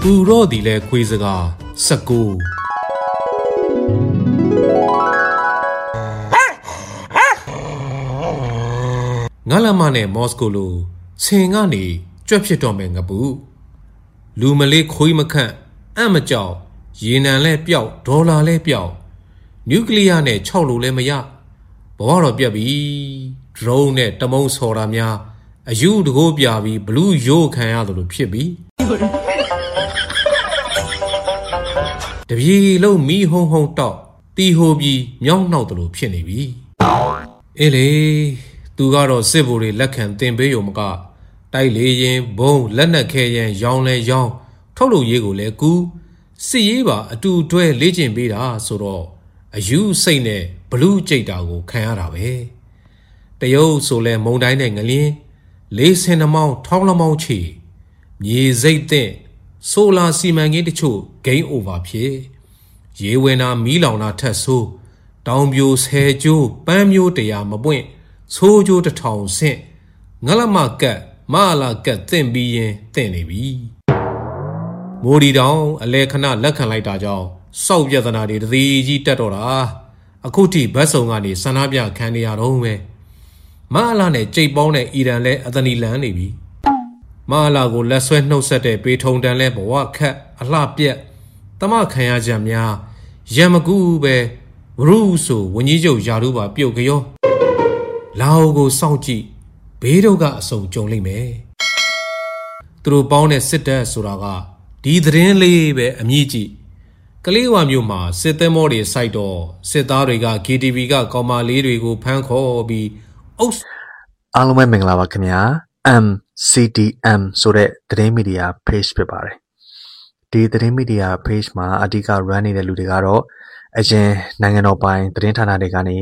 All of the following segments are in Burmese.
သူတော့ဒီလဲခွေးစကား19ငါလမနဲ့မော်စကိုလိုဆင်ကနေကြွက်ဖြစ်တော့မယ်ငပူလူမလေးခွေးမခန့်အံ့မကြောက်ရေနံလဲပျောက်ဒေါ်လာလဲပျောက်နျူကလ িয়ার နဲ့6လို့လဲမရဘဝတော့ပြက်ပြီဒရုန်းနဲ့တမုံဆော်တာများအယူတကိုးပြပြီးဘလူးရိုးခံရတယ်လို့ဖြစ်ပြီတပြေလုံးမီးဟုံဟုံတောက်တီဟိုပြီးမြောင်းနှောက်တယ်လို့ဖြစ်နေပြီအေးလေသူကတော့စစ်ဗိုလ်တွေလက်ခံတင်ပေးရုံမကတိုက်လေရင်ဘုံလက်နက်ခဲရင်ရောင်းလဲရောင်းထုတ်လို့ရေးကိုလဲကူစစ်ရေးပါအတူတွဲလေ့ကျင့်ပေးတာဆိုတော့အယူစိတ်နဲ့ဘလူးကြိတ်တာကိုခံရတာပဲတရုတ်ဆိုလဲမုံတိုင်းနဲ့ငလင်းလေးစင်နှမောင်းထောင်းလမောင်းချီမြေစိတ်တဲ့ဆိုလာစီမံကိန်းတချို့ဂိမ်းအိုဗာဖြစ်ရေဝင်တာမီးလောင်တာထက်ဆိုးတောင်ပြိုဆယ်ကျိုးပန်းမျိုး100မပွင့်ဆိုးကျိုး1000ဆင့်ငလမကတ်မလာကတ်သင့်ပြီးရင်သင့်နေပြီမိုးဒီတောင်အလဲခဏလက်ခံလိုက်တာကြောင့်စောက်ပြဿနာတွေတသေးကြီးတက်တော့တာအခုထိဘတ်စုံကနေဆန္ဒပြခံနေရတော့ပဲမလာနဲ့ကြိတ်ပေါင်းတဲ့အီရန်လဲအသနီလန်းနေပြီမလာကိုလက်ဆွဲနှုတ်ဆက်တဲ့ပေထုံတန်လဲဘဝခတ်အလှပြက်တမခံရကြများရံမကူပဲဘရူးဆိုဝင်းကြီးချုပ်ယာတို့ပါပြုတ်ကြောလာအိုကိုစောင့်ကြည့်ဘေးတို့ကအစုံကြုံလိမ့်မယ်သူတို့ပေါင်းတဲ့စစ်တပ်ဆိုတာကဒီသတင်းလေးပဲအမြင့်ကြည့်ကလေးဝါမျိုးမှာစစ်သည်မောတွေစိုက်တော့စစ်သားတွေက KTV ကကောင်မလေးတွေကိုဖမ်းခေါ်ပြီးအုပ်အားလုံးပဲမင်္ဂလာပါခင်ဗျာ MCDM ဆိုတဲ့သတင်းမီဒီယာ page ဖြစ်ပါတယ်ဒီသတင်းမီဒီယာ page မှာအဓိက run နေတဲ့လူတွေကတော့အရင်နိုင်ငံတော်ပိုင်သတင်းဌာနတွေကနေ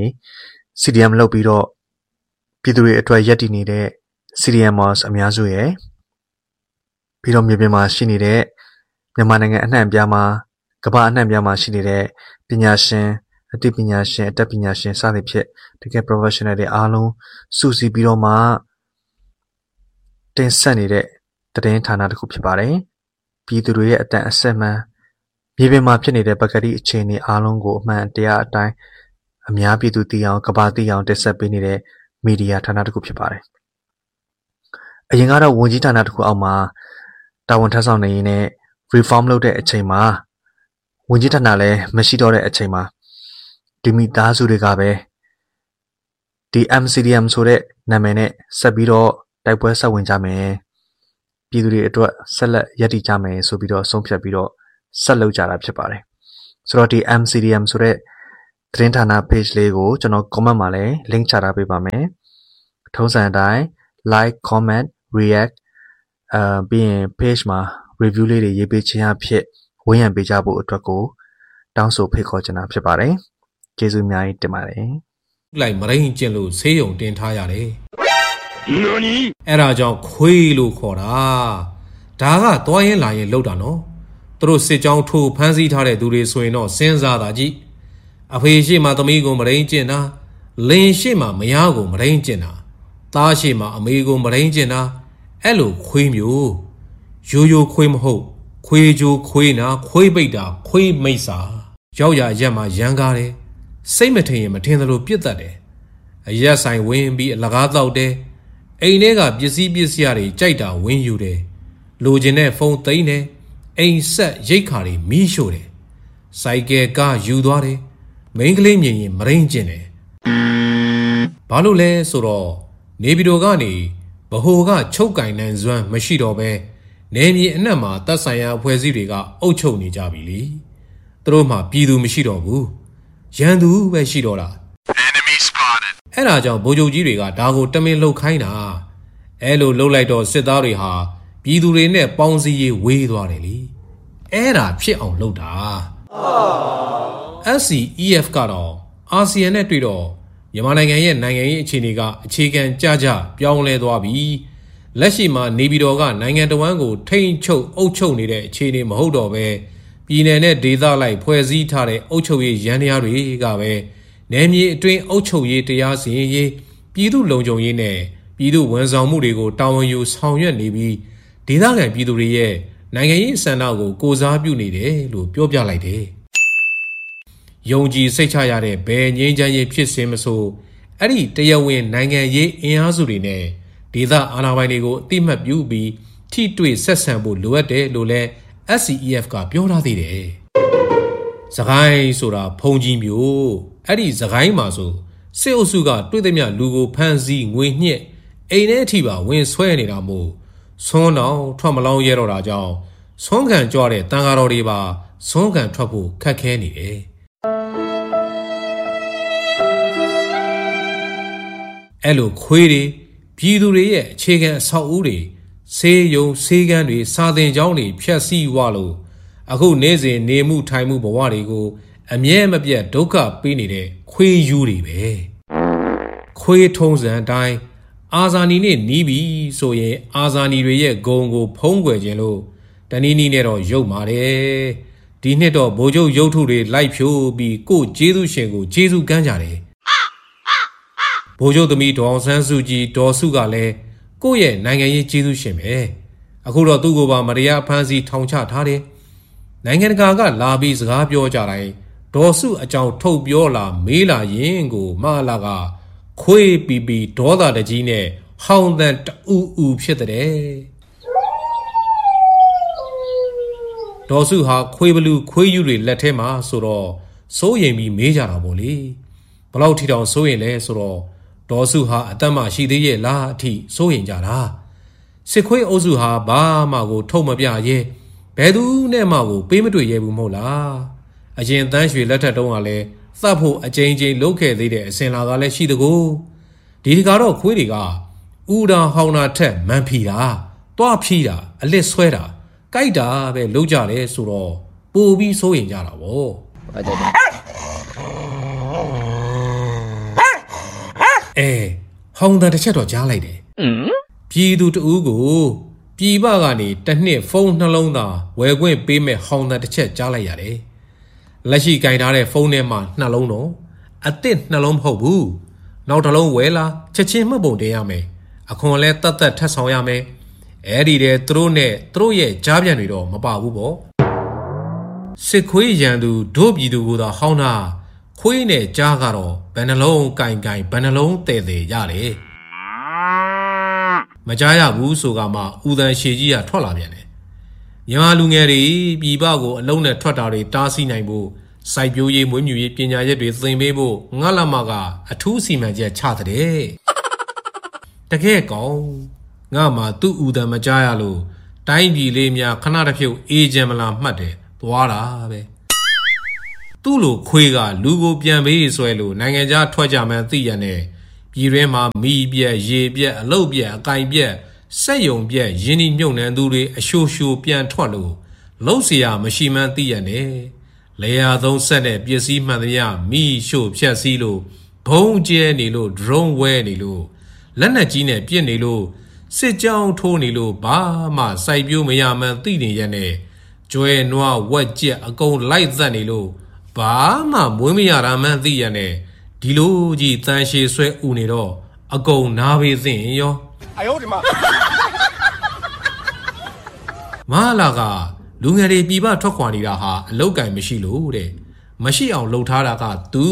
CDM လုပ်ပြီးတော့ပြည်သူတွေအတွက်ရပ်တည်နေတဲ့ CDMers အများစုရဲ့ပြီးတော့မြေပြင်မှာရှိနေတဲ့မြန်မာနိုင်ငံအနှံ့အပြားမှာကမ္ဘာအနှံ့အပြားမှာရှိနေတဲ့ပညာရှင်အသိပညာရှင်အတတ်ပညာရှင်စသဖြင့်တကယ် professional တွေအားလုံးစုစည်းပြီးတော့မှတင်ဆက်နေတဲ့သတင်းဌာနတစ်ခုဖြစ်ပါတယ်ပြည်သူတွေရဲ့အတန်အဆက်မှန်မြေပြင်မှာဖြစ်နေတဲ့ပကတိအခြေအနေအားလုံးကိုအမှန်တရားအတိုင်းအများပြည်သူသိအောင်ကမ္ဘာသိအောင်တင်ဆက်ပေးနေတဲ့မီဒီယာဌာနတစ်ခုဖြစ်ပါတယ်အရင်ကတော့ဝန်ကြီးဌာနတစ်ခုအောက်မှာတာဝန်ထမ်းဆောင်နေရင်းနဲ့ reform လုပ်တဲ့အချိန်မှာဝန်ကြီးဌာနလည်းမရှိတော့တဲ့အချိန်မှာဒီမိသားစုတွေကပဲဒီ MCDM ဆိုတဲ့နာမည်နဲ့ဆက်ပြီးတော့တိုက်ပွဲဆက်ဝင်ကြမယ်ပြည်သူတွေအတွက်ဆက်လက်ရည်တည်ကြမယ်ဆိုပြီးတော့ဆုံးဖြတ်ပြီးတော့ဆက်လုပ်ကြတာဖြစ်ပါတယ်ဆိုတော့ဒီ MCDM ဆိုတဲ့သတင်းဌာန page လေးကိုကျွန်တော် comment မှာလည်း link ချထားပေးပါမယ်ထုံးစံအတိုင်း like comment react ပြီးရင် page မှာ review လေးတွေရေးပေးခြင်းအဖြစ်ဝန်းရံပေးကြဖို့အတွက်ကိုတောင်းဆိုဖိတ်ခေါ်ချင်တာဖြစ်ပါတယ်ကျေးဇူးအများကြီးတင်ပါတယ်လိုက်မရင်းကျင်လို့ဆေးရုံတင်ထားရတယ်အဲ့ဒါကြောင့်ခွေးလို့ခေါ်တာဒါကသွားရင်လာရင်လောက်တာနော်သူတို့စစ်ကြောင်းထိုးဖမ်းဆီးထားတဲ့သူတွေဆိုရင်တော့စဉ်းစားတာကြည့်အဖေရှိမှသမီးကိုမရင်းကျင်တာလင်ရှိမှမယားကိုမရင်းကျင်တာသားရှိမှအမေကိုမရင်းကျင်တာအဲ့လိုခွေးမျိုးရိုးရိုးခွေးမဟုတ်ခွေးကြိုးခွေးနာခွေးပိတ်တာခွေးမိတ်စာရောက်ရရက်မှာရန်ကားတယ်စိတ်မထင်ရင်မထင်သလိုပြစ်တတ်တယ်အရက်ဆိုင်ဝင်ပြီးအလကားတောက်တယ်အိမ်ထဲကပစ္စည်းတွေကြိုက်တာဝင်ယူတယ်လိုချင်တဲ့ဖုန်းသိမ်းတယ်အိမ်ဆက်ရိတ်ခါတွေမီးရှို့တယ်စိုက်ကယ်ကားယူသွားတယ်မိန်းကလေးမြင်ရင်မရင်းကျင်တယ်ဘာလို့လဲဆိုတော့နေပြည်တော်ကနေဗဟိုကချုပ်ကင်နိုင်စွမ်းမရှိတော့ပဲနေမြေအနှံ့မှာတပ်ဆိုင်ရာအဖွဲ့အစည်းတွေကအုပ်ချုပ်နေကြပြီလေသူတို့မှပြည်သူမရှိတော့ဘူးရန်သူပဲရှိတော့တာအဲ့ဒါကြောင့်ဗိုလ်ချုပ်ကြီးတွေကဒါကိုတမင်လှုပ်ခိုင်းတာအဲ့လိုလှုပ်လိုက်တော့စစ်သားတွေဟာပြည်သူတွေနဲ့ပေါင်းစည်းရေးဝေးသွားတယ်လေအဲ့ဒါဖြစ်အောင်လှုပ်တာ SCEF ကတော့အာဆီယံနဲ့တွေ့တော့မြန်မာနိုင်ငံရဲ့နိုင်ငံရေးအခြေအနေကအခြေခံကြပြောင်းလဲသွားပြီလက်ရှိမှာနေပြည်တော်ကနိုင်ငံတော်ဝန်ကိုထိန်းချုပ်အုပ်ချုပ်နေတဲ့အခြေအနေမဟုတ်တော့ပဲပြည်နယ်နဲ့ဒေသလိုက်ဖွဲ့စည်းထားတဲ့အုပ်ချုပ်ရေးရန်တရားတွေကပဲနယ်မြေအတွင်းအုပ်ချုပ်ရေးတရားစီရင်ရေးပြည်သူ့လုံခြုံရေးနဲ့ပြည်သူ့ဝန်ဆောင်မှုတွေကိုတာဝန်ယူဆောင်ရွက်နေပြီးဒေသခံပြည်သူတွေရဲ့နိုင်ငံရေးဆန္ဒကိုကိုစားပြုနေတယ်လို့ပြောပြလိုက်တယ်ယုံကြည်စိတ်ချရတဲ့ဘယ်ငြိမ်းချမ်းရေးဖြစ်စဉ်မဆိုအဲ့ဒီတရားဝင်နိုင်ငံရေးအင်အားစုတွေနဲ့ဒေသအာဏာပိုင်တွေကိုအတိမတ်ပြုပြီးထိတွေ့ဆက်ဆံဖို့လိုအပ်တယ်လို့လည်း SCEF ကပြောထားသေးတယ်။စကိုင်းဆိုတာဖုန်ကြီးမျိုးအဲ့ဒီစကိုင်းမှာဆိုစစ်အုပ်စုကတွေ့သည်မြလူကိုဖမ်းဆီးငွေညှက်အိမ်ထဲအထိပါဝင်ဆွဲနေတာမို့ဆွမ်းတော်ထွက်မလောင်းရဲတော့တာကြောင့်ဆွမ်းခံကြွတဲ့တန်ဃာတော်တွေပါဆွမ်းခံထွက်ဖို့ခက်ခဲနေတယ်။အဲ့လိုခွေးတွေပြည်သူတွေရဲ့အခြေခံအဆောက်အဦတွေဆေးရုံဆေးကန်းတွေစာသင်ကျောင်းတွေဖျက်ဆီးဝလို့အခုနေ့စဉ်နေမှုထိုင်မှုဘဝတွေကိုအမြဲမပြတ်ဒုက္ခပေးနေတဲ့ခွေးယူတွေပဲခွေးထုံးစံအတိုင်းအာဇာနည်နဲ့နီးပြီဆိုရင်အာဇာနည်တွေရဲ့ဂုံကိုဖုံးကွယ်ခြင်းလို့တနည်းနည်းနဲ့တော့ရုပ်ပါတယ်ဒီနှစ်တော့ဗိုလ်ချုပ်ရုပ်ထုတွေလိုက်ဖြိုးပြီးကိုကျေးဇူးရှင်ကိုကျေးဇူးကမ်းကြတယ်ဗိုလ်ချုပ်သမီးဒေါအောင်ဆန်းစုကြည်ဒေါ်စုကလည်းကိုယ့်ရဲ့နိုင်ငံရေးကျေးဇူးရှင်ပဲအခုတော့သူ့ကိုပါမတရားဖမ်းဆီးထောင်ချထားတယ်နိုင်ငံတကာကလာပြီးစကားပြောကြတိုင်းဒေါ်စုအကြောင်းထုတ်ပြောလာမေးလာရင်ကိုမအလာကခွေးပီပီဒေါသတကြီးနဲ့ဟောင်းတန်တူူဖြစ်တဲ့ဒေါ်စုဟာခွေးဘလူခွေးယူတွေလက်ထဲမှာဆိုတော့စိုးရိမ်ပြီးမေးကြတာပေါ့လေဘလောက်ထီတောင်စိုးရိမ်လဲဆိုတော့ဒေါ်စုဟာအသက်မရှိသေးရဲ့လားအထိစိုးရိမ်ကြတာစစ်ခွေးအုပ်စုဟာဘာမှကိုထုတ်မပြရဲဘယ်သူနဲ့မှကိုပေးမတွေ့ရဲဘူးမဟုတ်လားအရင်တန်းရွှေလက်ထက်တုန်းကလည်းသတ်ဖို့အကြိမ်ကြိမ်လုပ်ခဲ့သေးတဲ့အစင်လာကလည်းရှိတကူဒီကတော့ခွေးတွေကဥဒါဟောင်းတာထက်မန်ဖီတာတွားဖြီးတာအလစ်ဆွဲတာကြိုက်တာပဲလုပ်ကြတယ်ဆိုတော့ပိုပြီးစိုးရင်ကြတာဗောဟောင်းတာတစ်ချက်တော့ကြားလိုက်တယ်ပြည်သူတဦးကိုပြည်ပကနေတစ်နှစ်ဖုန်းနှလုံးသားဝယ်ခွင့်ပေးမဲ့ဟောင်းတာတစ်ချက်ကြားလိုက်ရတယ်လက်ရှိကင်ထားတဲ့ဖုန်းထဲမှာနှလုံးတော့အစ်စ်နှလုံးမဟုတ်ဘူးနောက်တစ်လုံးဝယ်လာချက်ချင်းမှတ်ပုံတင်ရမယ်အခွန်လဲတတ်တတ်ထပ်ဆောင်ရမယ်အဲ့ဒီတဲ့သူတို့နဲ့သူတို့ရဲ့ကြားပြန်တွေတော့မပါဘူးပေါ့စစ်ခွေးရန်သူတို့ပြည်သူကိုသာဟောင်းတာခွေးနဲ့ကြားကတော့ဘယ်နှလုံးကင်ဘယ်နှလုံးတည်ရတယ်မကြားရဘူးဆိုကမှဦးတန်ရှည်ကြီးကထွက်လာပြန်တယ်မြန်မာလူငယ်တွေပြည်ပကိုအလုံးနဲ့ထွက်တာတွေတားဆီးနိုင်ဖို့စိုက်ပျိုးရေးမွေးမြူရေးပညာရပ်တွေသင်ပေးဖို့ငါလမကအထူးစီမံချက်ချတဲ့တကယ်ကောင်းငါမှသူ့ဦးတန်မကြားရလို့တိုင်းပြည်လေးများခဏတစ်ဖြုတ်အေးချမ်းမလားမှတ်တယ်သွားတာပဲသူ့လိုခွေးကလူကိုပြန်ပေးဆွဲလို့နိုင်ငံခြားထွက်ကြမှန်းသိရတဲ့ပြည်တွင်းမှာမီးပြက်ရေပြက်အလုတ်ပြက်အကင်ပြက်စက်ယုံပြက်ရင်းနှီးမြုပ်နှံသူတွေအရှိုးပြန်ထွက်လို့လှုပ်เสียမရှိမှန်းသိရတဲ့လေယာသုံးဆက်တဲ့ပစ္စည်းမှန်သမျှမီးရှို့ဖြက်စီးလို့ဘုံကျဲနေလို့ drone ဝဲနေလို့လက်နက်ကြီးနဲ့ပြစ်နေလို့စစ်ကြောင်းထိုးနေလို့ဘာမှစိုက်ပျိုးမရမှန်းသိနေရတဲ့ကျွဲနွားဝက်ကြက်အကုန်လိုက်သက်နေလို့ဘာမှမွေးမရတာမှန်းသိရတဲ့ဒီလိုကြီးတန်ရှည်ဆွဲဥနေတော့အကုန်နားပေးသိရင်ရော哎呦我的妈မလာကလူငယ်တွေပြည်ပထွက်ခွာနေတာဟာအလောက်ကင်မရှိလို့တဲ့မရှိအောင်လှုပ်ထားတာကသူ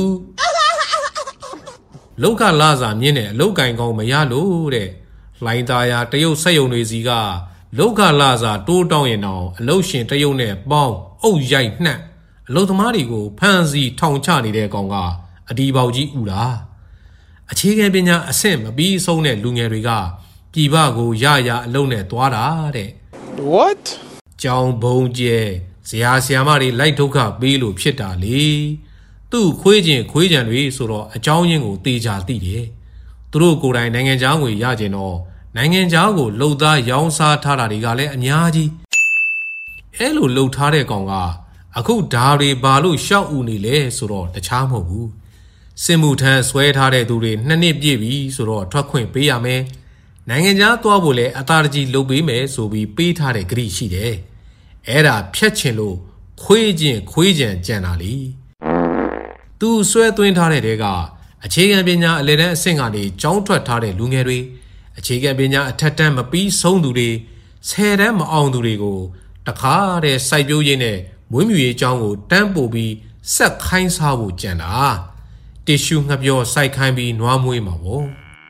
လောက်ကလာစာမြင်းနဲ့အလောက်ကင်ကောင်းမရလို့တဲ့လှိုင်းသားရတရုတ်ဆက်ယုံတွေစီကလောက်ကလာစာတိုးတောင်းရင်တော့အလုတ်ရှင်တရုတ်နဲ့ပေါင်းအုပ်ရိုက်နှက်အလုတ်သမားတွေကိုဖမ်းဆီးထောင်ချနေတဲ့ကောင်ကအဒီပေါကြီးဥတာအခြေခံပညာအဆင့်မပြီးဆုံးတဲ့လူငယ်တွေကပြည်ပကိုရအလုံးနဲ့သွားတာတဲ့ What ကြောင်ဘုံကျဲဇရာဆရာမတွေလိုက်ဒုက္ခပေးလို့ဖြစ်တာလေသူ့ခွေးကြံတွေဆိုတော့အကြောင်းရင်းကိုတေချာသိတယ်သူတို့ကိုယ်တိုင်နိုင်ငံခြားငွေရကျင်တော့နိုင်ငံခြားကိုလှုပ်သားရောင်းစားထားတာတွေကလည်းအများကြီးအဲ့လိုလှုပ်ထားတဲ့ကောင်ကအခုဓာတွေဘာလို့ရှောက်ဥနေလဲဆိုတော့တခြားမဟုတ်ဘူးစစ်မှုထမ်းဆွဲထားတဲ့သူတွေ2နှစ်ပြည့်ပြီဆိုတော့ထွက်ခွင့်ပေးရမယ်နိုင်ငံခြားသွားဖို့လဲအသာတကြီးလုပ်ပေးမယ်ဆိုပြီးပေးထားတဲ့ဂရိရှိတယ်အဲ့ဒါဖြတ်ချင်လို့ခွေးကြံကြံတာလीသူဆွဲသွင်းထားတဲ့တဲကအခြေခံပညာအလယ်တန်းအဆင့်ကနေကျောင်းထွက်ထားတဲ့လူငယ်တွေအခြေခံပညာအထက်တန်းမပြီးဆုံးသူတွေ10တန်းမအောင်သူတွေကိုတခါတဲ့စိုက်ပျိုးရေးနဲ့မွေးမြူရေးအကြောင်းကိုတန်းပို့ပြီးဆက်ခိုင်းစားဖို့ကြံတာတီရှူငှက်ပြောစိုက်ခိုင်းပြီးနွားမွေးမှာပေါ့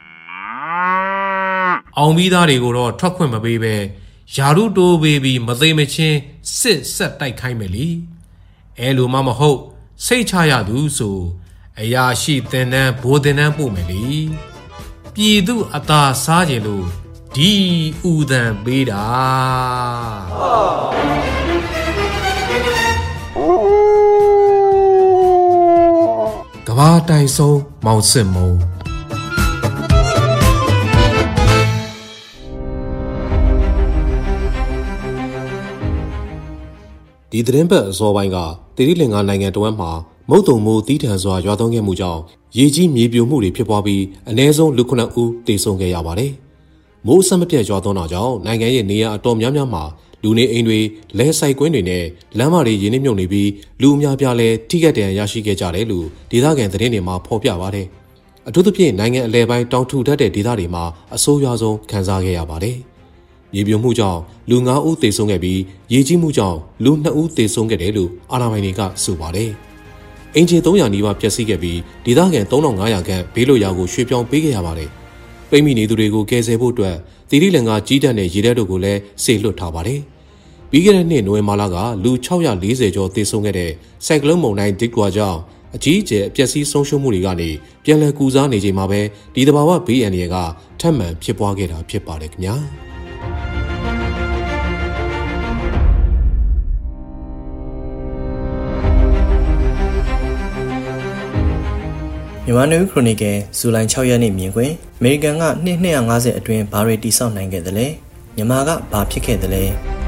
အောင်ပြီးသားတွေကိုတော့ထွက်ခွင့်မပေးပဲယာရုတိုးပေးပြီးမသိမချင်းစစ်ဆက်တိုက်ခိုင်းမယ်လीအဲလိုမှမဟုတ်စိတ်ချရသူဆိုအရာရှိတင်တန်းဘိုးတင်တန်းပို့မယ်လीပြည်သူအသာစားကြလို့ဒီဥဒံပေးတာကဘာတိုင်ဆုံးမောင်စစ်မုံဒီသတင်းပတ်အစောပိုင်းကတိရိလင်္ကာနိုင်ငံတဝက်မှာမုတ်တုံမိုးတီးထန်စွာရွာသွန်းခဲ့မှုကြောင့်ရေကြီးမြေပြိုမှုတွေဖြစ်ပွားပြီးအနည်းဆုံးလူ9ဦးသေဆုံးခဲ့ရပါတယ်။မိုးအဆက်မပြတ်ရွာသွန်းတာကြောင့်နိုင်ငံရဲ့နေရာအတော်များများမှာလူနေအိမ်တွေလဲဆိုင်ကွင်းတွေနဲ့လမ်းမတွေရင်းနှီးမြုပ်နေပြီးလူအများပြားလဲထိခိုက်ဒဏ်ရာရရှိခဲ့ကြတယ်လို့ဒေသခံသတင်းတွေမှာဖော်ပြပါတယ်။အထူးသဖြင့်နိုင်ငံအလဲပိုင်းတောင်ထူထပ်တဲ့ဒေသတွေမှာအဆိုးရွားဆုံးခံစားခဲ့ရပါတယ်။မြေပြိုမှုကြောင့်လူ9ဦးသေဆုံးခဲ့ပြီးရေကြီးမှုကြောင့်လူ2ဦးသေဆုံးခဲ့တယ်လို့အာဏာပိုင်တွေကဆိုပါတယ်။အင်ဂျင်300နီးပါးပျက်စီးခဲ့ပြီးဒေသခံ3500ခန့်ဘေးလွတ်ရာကိုရွှေ့ပြောင်းပေးခဲ့ရပါတယ်။ပိတ်မိနေသူတွေကိုကယ်ဆယ်ဖို့အတွက်တိရိလင်္ကာကြီးတပ်နဲ့ရေတပ်တို့ကိုလည်းစေလွှတ်ထားပါတယ်။ပြီးခဲ့တဲ့နှစ်နိုဝင်ဘာလကလူ640ကျော်သေဆုံးခဲ့တဲ့ဆိုင်ကလုန်းမုန်တိုင်းဒစ်ကွာကြောင့်အကြီးအကျယ်အပျက်စီးဆုံးရှုံးမှုတွေကနေပြန်လည်ကူစားနေချိန်မှာပဲဒီတဘာဝဘေးအန္တရာယ်ကထပ်မံဖြစ်ပွားခဲ့တာဖြစ်ပါတယ်ခင်ဗျာ။မြန်မာနယူးခရိုနီကယ်ဇူလိုင်6ရက်နေ့မြင်ကွင်းအမေရိကန်ကနှစ်250အတွင်းဘာတွေတိစောက်နိုင်ခဲ့သလဲမြန်မာကဘာဖြစ်ခဲ့သလဲ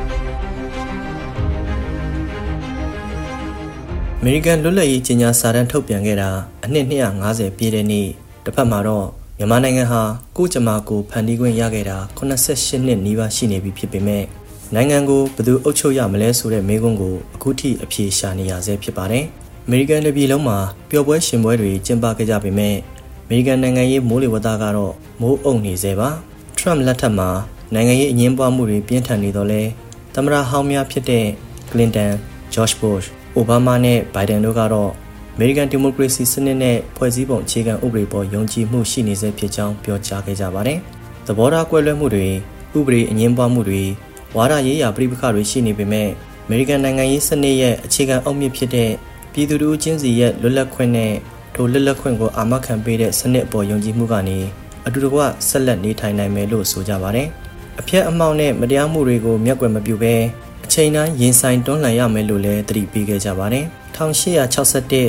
အမေရိကန်လွတ်လပ်ရေးကြေညာစာတမ်းထုတ်ပြန်ခဲ့တာအနှစ်250ပြည့်တဲ့နေ့တစ်ဖက်မှာတော့မြန်မာနိုင်ငံဟာကိုကြမာကိုဖန်တီးခွင့်ရခဲ့တာ88နှစ်နီးပါးရှိနေပြီဖြစ်ပေမဲ့နိုင်ငံကိုဘယ်သူအုပ်ချုပ်ရမလဲဆိုတဲ့မေးခွန်းကိုအခုထိအဖြေရှာနေရဆဲဖြစ်ပါတယ်အမေရိကန်ပြည်လုံးမှာပျော်ပွဲရှင်ပွဲတွေကျင်းပခဲ့ကြပေမဲ့အမေရိကန်နိုင်ငံရေးမိုးလေဝသကတော့မိုးအုံနေစေပါထရမ့်လက်ထက်မှာနိုင်ငံရေးအငြင်းပွားမှုတွေပြင်းထန်နေတော့လဲသမ္မတဟောင်းများဖြစ်တဲ့ကလင်တန်ဂျော့ချ်ဘုရှ်အိုဘားမားနဲ့ဘိုင်ဒန်တို့ကတော့အမေရိကန်ဒီမိုကရေစီစနစ်နဲ့ဖွဲ့စည်းပုံအခြေခံဥပဒေပေါ်ယုံကြည်မှုရှိနေစေဖြစ်ကြောင်းပြောကြားခဲ့ကြပါတယ်သဘောထားကွဲလွဲမှုတွေဥပဒေအငြင်းပွားမှုတွေဝါဒရေးရာပြိပခါတွေရှိနေပေမဲ့အမေရိကန်နိုင်ငံရေးစနစ်ရဲ့အခြေခံအုတ်မြစ်ဖြစ်တဲ့ပြည်သူတို့ချင်းစီရဲ့လွတ်လပ်ခွင့်နဲ့ထိုလွတ်လပ်ခွင့်ကိုအာမခံပေးတဲ့စနစ်အပေါ်ယုံကြည်မှုကနေအတူတကွဆက်လက်နေထိုင်နိုင်မယ်လို့ဆိုကြပါတယ်။အဖျက်အမှောင့်နဲ့မတရားမှုတွေကိုမျက်ကွယ်မပြုဘဲအချိန်တိုင်းရင်ဆိုင်တွန်းလှန်ရမယ်လို့လည်းသတိပေးခဲ့ကြပါတယ်။1861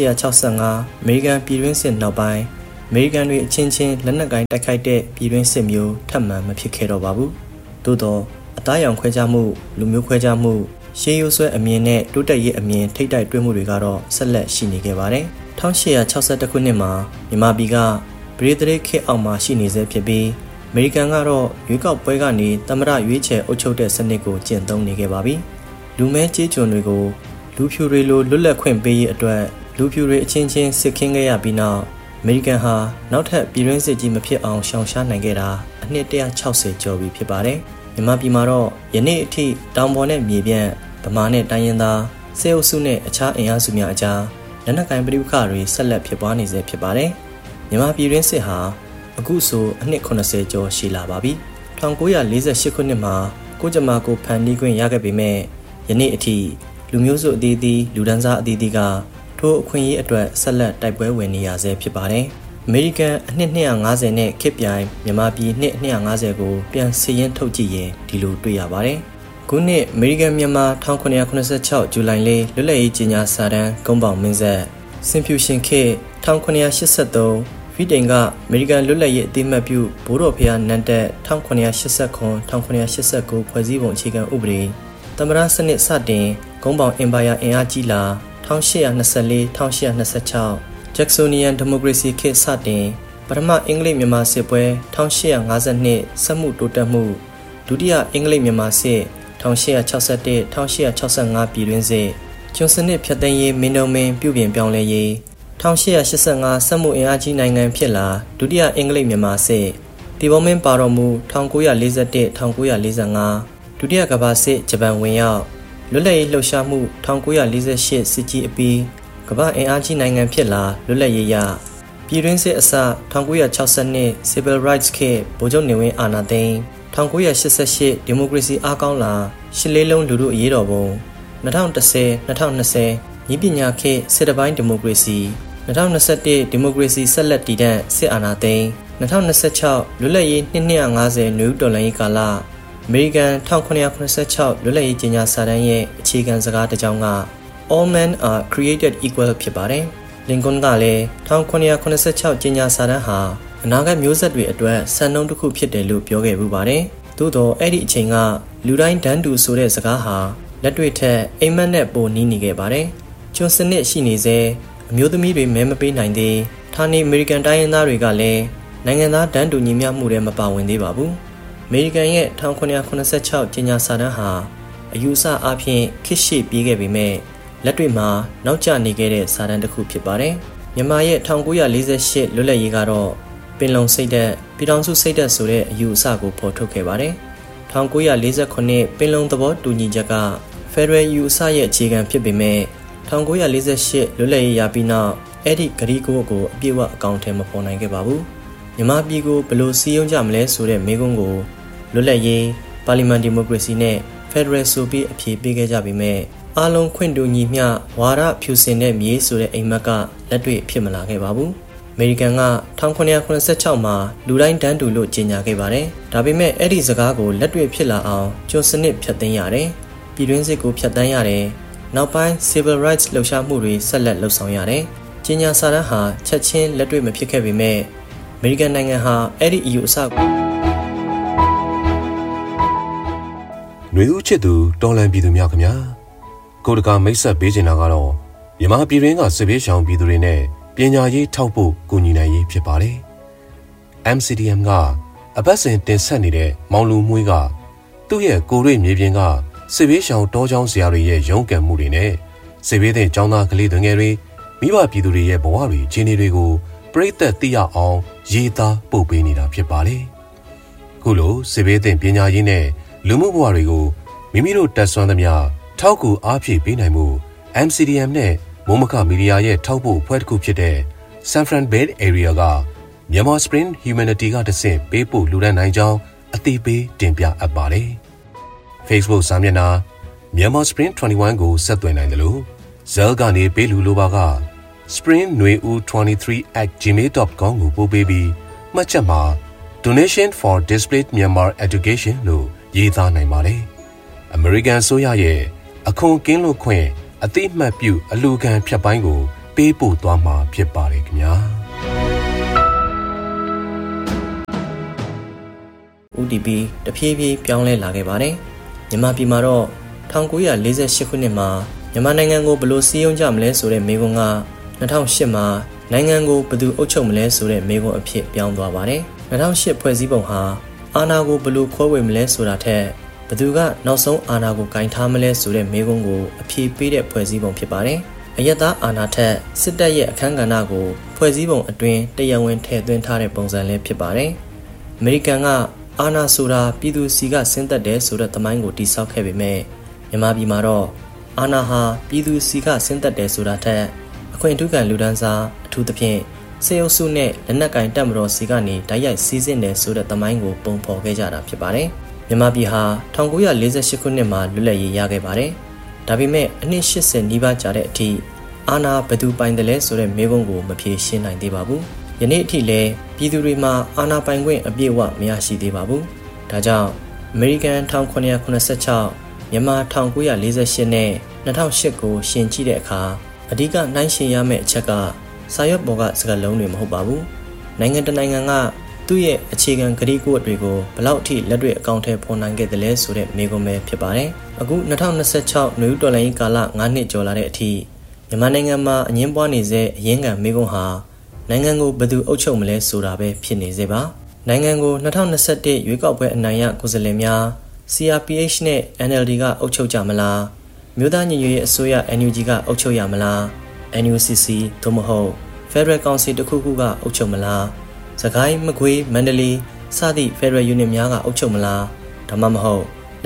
1865အမေရိကန်ပြည်တွင်းစစ်နောက်ပိုင်းအမေရိကန်တွေအချင်းချင်းလက်နက်ကိုင်တိုက်ခိုက်တဲ့ပြည်တွင်းစစ်မျိုးထပ်မံမဖြစ်ခဲ့တော့ပါဘူး။သို့သောအသားရောင်ခွဲခြားမှုလူမျိုးခွဲခြားမှုရှေးရိုးဆွဲအမြင်နဲ့တိုးတက်ရေးအမြင်ထိပ်တိုက်တွေ့မှုတွေကတော့ဆက်လက်ရှိနေခဲ့ပါတယ်။1861ခုနှစ်မှာမြန်မာပြည်ကဗြိတိန်ခေတ်အောက်မှာရှိနေဆဲဖြစ်ပြီးအမေရိကန်ကတော့ရွေးကောက်ပွဲကနေသမ္မတရွေးချယ်အုပ်ချုပ်တဲ့စနစ်ကိုကျင့်သုံးနေခဲ့ပါပြီ။လူမဲကြေးကျွန်တွေကိုလူဖြူတွေလိုလွတ်လပ်ခွင့်ပေးရေးအတွက်လူဖြူတွေအချင်းချင်းစစ်ခင်းခဲ့ရပြီးနောက်အမေရိကန်ဟာနောက်ထပ်ပြည်တွင်းစစ်ကြီးမဖြစ်အောင်ရှောင်ရှားနိုင်ခဲ့တာအနှစ်160ကျော်ပြီဖြစ်ပါတယ်။မြန်မာပြည်မှာတော့ယနေ့အထိတောင်ပေါ်နဲ့မြေပြန့်ဗမာနဲ့တိုင်းရင်းသားစေအုပ်စုနဲ့အခြားအင်အားစုများအကြားလက်နက်ကိုင်ပဋိပက္ခတွေဆက်လက်ဖြစ်ပွားနေဆဲဖြစ်ပါတယ်။မြန်မာပြည်တွင်းစစ်ဟာအခုဆိုအနှစ်80ကျော်ရှိလာပါပြီ။1948ခုနှစ်မှာကိုကြမာကိုဖန်တီးခွင့်ရခဲ့ပေမဲ့ယနေ့အထိလူမျိုးစုအသီးသီးလူဒန်းစားအသီးသီးကထိုအခွင့်အရေးအတွက်ဆက်လက်တိုက်ပွဲဝင်နေရဆဲဖြစ်ပါတယ်။အမေရိကန်အနှစ်250နဲ့ခေတ်ပြိုင်မြန်မာပြည်နှစ်250ကိုပြန်စီရင်ထုတ်ကြည့်ရင်ဒီလိုတွေ့ရပါတယ်။ခုနှစ်အမေရိကန်မြန်မာ1986ဇူလိုင်လေးလွတ်လပ်ရေးကြေညာစာတမ်းကုန်းပေါင်မင်းဆက်စင်ဖြူရှင်ခေတ်1983ဖီတိန်ကအမေရိကန်လွတ်လပ်ရေးအသိအမှတ်ပြုဘိုးတော်ဖျားနန်းတက်1989-1989ဖွဲ့စည်းပုံအခြေခံဥပဒေသမ္မတစနစ်စတင်ကုန်းပေါင်အင်ပါယာအင်အားကြီးလာ1824-1826ဂျက်ဆိုနီယန်ဒီမိုကရေစီခေတ်စတင်ပထမအင်္ဂလိပ်မြန်မာစစ်ပွဲ1852စက်မှုတိုးတက်မှုဒုတိယအင်္ဂလိပ်မြန်မာစစ်1861-1865ပြည်တွင်းစစ်ကျွန်းစနစ်ဖြတ်သိမ်းရေးမင်းတို့မင်းပြုပြင်ပြောင်းလဲရေး1885စက်မှုအင်အားကြီးနိုင်ငံဖြစ်လာဒုတိယအင်္ဂလိပ်မြန်မာစစ်တီဘောမင်းပါတော်မူ1941-1945 ဒုတိယကမ္ဘာစစ်ဂျပန်ဝင်ရောက်လွတ်လပ်ရေးလှုပ်ရှားမှု1948စစ်ကြီးအပြီးကမ္ဘာအင်အားကြီးနိုင်ငံဖြစ်လာလွတ်လပ်ရေးရပြည်တွင်းစစ်အစ1962 Civil Rights ခေတ်ဗိုလ်ချုပ်နေဝင်းအာဏာသိမ်း1988ဒီမိုကရေစီအားကောင်းလာရှစ်လေးလုံးလူထုအရေးတော်ပုံ2010-2020ညီပညာခေတ်စစ်တပိုင်းဒီမိုကရေစီ2021ဒီမိုကရေစီဆက်လက်တည်တံ့စစ်အာဏာသိမ်း2026လွတ်လပ်ရေး250နယူးတော်လှန်ရေးကာလအမေရိကန်1986လွတ်လပ်ရေးကြေညာစာတမ်းရဲ့အခြေခံစကားတစ်ကြောင်းက All men are created equal ဖြစ်ပါတယ်။လင်ကွန်းကလည်း1986ကြေညာစာတမ်းဟာအနာဂတ်မျိုးဆက်တွေအတွက်စံနှုန်းတစ်ခုဖြစ်တယ်လို့ပြောခဲ့ပူပါတယ်။သို့တော့အဲ့ဒီအချိန်ကလူတိုင်းတန်းတူဆိုတဲ့စကားဟာလက်တွေ့ထက်အိမ်မက်နဲ့ပိုနီးနေခဲ့ပါတယ်။ကျွန်းစနစ်ရှိနေစေအမျိုးသမီးတွေမဲမပေးနိုင်သေးဌာနေအမေရိကန်တိုင်းရင်းသားတွေကလည်းနိုင်ငံသားတန်းတူညီမျှမှုတွေမပါဝင်သေးပါဘူး။အမေရိကန်ရဲ့1986ကြေညာစာတမ်းဟာအယူအဆအဖြစ်ခေတ်ရှေ့ပြေးခဲ့ပေမဲ့လက်တွေ့မှာနောက်ကျနေခဲ့တဲ့စာတမ်းတစ်ခုဖြစ်ပါတယ်။မြန်မာရဲ့1948လွတ်လပ်ရေးကတော့ပင်လုံစိတ်ဓာတ်ပြည်ထောင်စုစိတ်ဓာတ်ဆိုတဲ့အယူအဆကိုဖော်ထုတ်ခဲ့ပါတယ်။1948ပင်လုံသဘောတူညီချက်ကဖက်ဒရယ်ယူအဆရဲ့အခြေခံဖြစ်ပေမဲ့1948လွတ်လပ်ရေးရပြီးနောက်အဲ့ဒီဂရီကိုအပြည့်အဝအကောင့်ထဲမပေါ်နိုင်ခဲ့ပါဘူး။မြန်မာပြည်ကိုဘယ်လိုစီးရုံးကြမလဲဆိုတဲ့မေးခွန်းကိုလွတ်လပ်ရေးပါလီမန်ဒီမိုကရေစီနဲ့ဖက်ဒရယ်ဆိုပြီးအဖြေပေးခဲ့ကြပေမဲ့အားလုံးခွင့်တူညီမျှဝါဒဖြူစင်တဲ့မြေဆိုတဲ့အိမ်မက်ကလက်တွေ့ဖြစ်မလာခဲ့ပါဘူး။အမေရိကန်က1986မှာလူတိုင်းတန်းတူလို့ကြေညာခဲ့ပါတယ်။ဒါပေမဲ့အဲ့ဒီစကားကိုလက်တွေ့ဖြစ်လာအောင်ကျွန်းစနစ်ဖြတ်သိမ်းရတယ်။ပြည်တွင်းစစ်ကိုဖြတ်တန်းရတယ်။နောက်ပိုင်း Civil Rights လှုပ်ရှားမှုတွေဆက်လက်လှုပ်ဆောင်ရတယ်။ကြေညာစာတမ်းဟာချက်ချင်းလက်တွေ့မဖြစ်ခဲ့ပေမဲ့အမေရိကန်နိုင်ငံဟာအဲ့ဒီအယူအဆကိုຫນွေဦးချစ်သူတော်လန်ပြည်သူများခင်ဗျာကိုတကာမိတ်ဆက်ပေးချင်တာကတော့မြန်မာပြည်တွင်းကစစ်ဘေးရှောင်ပြည်သူတွေနဲ့ပညာရေးထောက်ဖို့ကူညီနိုင်ရေးဖြစ်ပါတယ် MCDM ကအပတ်စဉ်တင်ဆက်နေတဲ့မောင်လူမွေးကသူ့ရဲ့ကိုရိမြေပြင်ကစစ်ဘေးရှောင်တောကျောင်းဆရာတွေရဲ့ရုန်းကန်မှုတွေနဲ့စစ်ဘေးသင့်ကျောင်းသားကလေးတွေငယ်တွေမိဘပြည်သူတွေရဲ့ဘဝတွေအခြေအနေတွေကိုပြည့်သက်သိရအောင်ရေးသားပို့ပေးနေတာဖြစ်ပါတယ်ခုလိုစစ်ဘေးသင့်ပညာရေးနဲ့လူမှုဘဝတွေကိုမိမိတို့တက်ဆွမ်းသမျှထောက်ကူအားဖြည့်ပေးနိုင်မှု MCDM နဲ့မိုးမခမီဒီယာရဲ့ထောက်ပို့ဖွဲ့တစ်ခုဖြစ်တဲ့ San Fran Bay Area ကမြန်မာ Spring Humanity ကတဆင့်ပေးပို့လူဒန်းနိုင်ကြောင်းအသိပေးတင်ပြအပ်ပါတယ်။ Facebook စာမျက်နှာမြန်မာ Spring 21ကိုဆက်သွယ်နိုင်တယ်လို့ Zell ကနေပေးလူလိုပါက spring23@gmail.com ကိုပို့ပေးပြီးမှတ်ချက်မှာ Donation for Displaced Myanmar Education လို့ရေးသားနိုင်ပါတယ်။ American ဆိုရရဲ့အခွန်ကင်းလွတ်ခွင့်အသိမှတ်ပြုအလူခံဖြတ်ပိုင်းကိုပေးပို့သွားမှာဖြစ်ပါတယ်ခင်ဗျာ UDP တဖြည်းဖြည်းပြောင်းလဲလာခဲ့ပါတယ်မြန်မာပြည်မှာတော့1948ခုနှစ်မှာမြန်မာနိုင်ငံကိုဘယ်လိုစီးရုံးကြမလဲဆိုတဲ့မေးခွန်းက2008မှာနိုင်ငံကိုဘယ်သူအုပ်ချုပ်မလဲဆိုတဲ့မေးခွန်းအဖြစ်ပြောင်းသွားပါတယ်2008ဖွဲ့စည်းပုံဟာအာဏာကိုဘယ်လိုခွဲဝေမလဲဆိုတာထက်ဘယ်သူကနောက်ဆုံးအာဏာကိုကင်ထားမလဲဆိုတဲ့မေးခွန်းကိုအဖြေပေးတဲ့ဖွဲ့စည်းပုံဖြစ်ပါတယ်။အယက်သားအာဏာထက်စစ်တပ်ရဲ့အခမ်းကဏ္ဍကိုဖွဲ့စည်းပုံအတွင်းတရားဝင်ထည့်သွင်းထားတဲ့ပုံစံလေးဖြစ်ပါတယ်။အမေရိကန်ကအာဏာဆိုတာပြည်သူစီကဆင်းသက်တယ်ဆိုတဲ့သမိုင်းကိုတည်ဆောက်ခဲ့ပေမဲ့မြန်မာပြည်မှာတော့အာဏာဟာပြည်သူစီကဆင်းသက်တယ်ဆိုတာထက်အခွင့်အထူးခံလူဒန်းစားအထူးသဖြင့်စေအုပ်စုနဲ့လက်နက်ကင်တပ်မတော်စီကနေတိုက်ရိုက်စီးဆင်းတယ်ဆိုတဲ့သမိုင်းကိုပုံဖော်ခဲ့ကြတာဖြစ်ပါတယ်။မြန်မာပြည်ဟာ1948ခုနှစ်မှာလွတ်လပ်ရေးရခဲ့ပါတယ်။ဒါပေမဲ့အနှစ်80နီးပါးကြာတဲ့အထိအာဏာဘယ်သူပိုင်တယ်လဲဆိုတဲ့မေးခွန်းကိုမဖြေရှင်းနိုင်သေးပါဘူး။ယနေ့အထိလည်းပြည်သူတွေမှာအာဏာပိုင်ခွင့်အပြည့်အဝမရရှိသေးပါဘူး။ဒါကြောင့်အမေရိကန်1986မြန်မာ1948နဲ့2008ကိုရှင်ကြည့်တဲ့အခါအဓိကနှိုင်းယှဉ်ရမယ့်အချက်ကစာရွက်ပေါ်ကစကားလုံးတွေမဟုတ်ပါဘူး။နိုင်ငံတနိုင်ငံကသူ့ရဲ့အခြေခံကတိကဝတ်တွေကိုဘလောက်အထိလက်တွေ့အကောင့်ထဲပေါ်နိုင်ခဲ့တယ်လဲဆိုတဲ့မေးခွန်းပဲဖြစ်ပါတယ်။အခု2026နယူးတော်လိုင်းကာလ9နှစ်ကျော်လာတဲ့အထိမြန်မာနိုင်ငံမှာအငင်းပွားနေစေအရင်းခံမေးခွန်းဟာနိုင်ငံကိုဘယ်သူအုပ်ချုပ်မလဲဆိုတာပဲဖြစ်နေစေပါ။နိုင်ငံကို2021ရွေးကောက်ပွဲအနိုင်ရကိုယ်စားလှယ်များ CRPH နဲ့ NLD ကအုပ်ချုပ်ကြမလား။မြို့သားညီညွတ်ရေးအစိုးရ NUG ကအုပ်ချုပ်ရမလား။ NUCC သို့မဟုတ် Federal Council တစ်ခုခုကအုပ်ချုပ်မလား။စကိုင်းမကွေးမန္တလေးစသည့် Federal Unit များကအုပ်ချုပ်မလားဒါမှမဟုတ်လ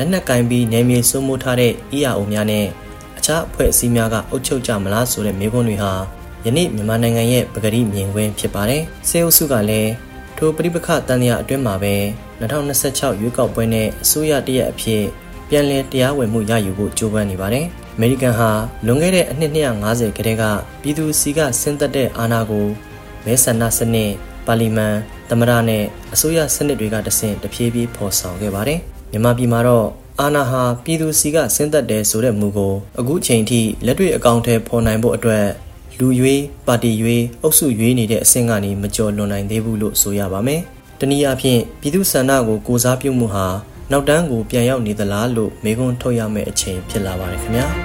လက်နက်ကင်ပြီးနယ်မြေစိုးမိုးထားတဲ့ EAO များနဲ့အခြားအဖွဲ့အစည်းများကအုပ်ချုပ်ကြမလားဆိုတဲ့မေးခွန်းတွေဟာယနေ့မြန်မာနိုင်ငံရဲ့ပကတိမြင်ကွင်းဖြစ်ပါတယ်။စေအုပ်စုကလည်းထိုပဋိပက္ခတန်ရာအတွင်းမှာပဲ2026ရွေးကောက်ပွဲနဲ့အစိုးရတရက်အဖြစ်ပြန်လည်တရားဝင်မှုရယူဖို့ကြိုးပမ်းနေပါတယ်။အမေရိကန်ဟာလွန်ခဲ့တဲ့အနှစ်250ကတည်းကပြည်သူစီကဆင်းသက်တဲ့အာဏာကိုမဲဆန္ဒစနစ်ပါလီမန်သမ္မတနဲ့အစိုးရစနစ်တွေကတဆင့်တဖြည်းဖြည်းဖော်ဆောင်ခဲ့ပါတယ်။မြန်မာပြည်မှာတော့အာဏာဟာပြည်သူစီကဆင်းသက်တယ်ဆိုတဲ့မူကိုအခုချိန်ထိလက်တွေ့အကောင့်ထဲပေါ်နိုင်ဖို့အတွက်လူရွေးပါတီရွေးအုပ်စုရွေးနေတဲ့အဆင့်ကနေမကျော်လွန်နိုင်သေးဘူးလို့ဆိုရပါမယ်။တနည်းအားဖြင့်ပြည်သူဆန္ဒကိုကိုစားပြုမှုဟာနောက်တန်းကိုပြန်ရောက်နေသလားလို့မေးခွန်းထုတ်ရမယ့်အချိန်ဖြစ်လာပါတယ်ခင်ဗျာ။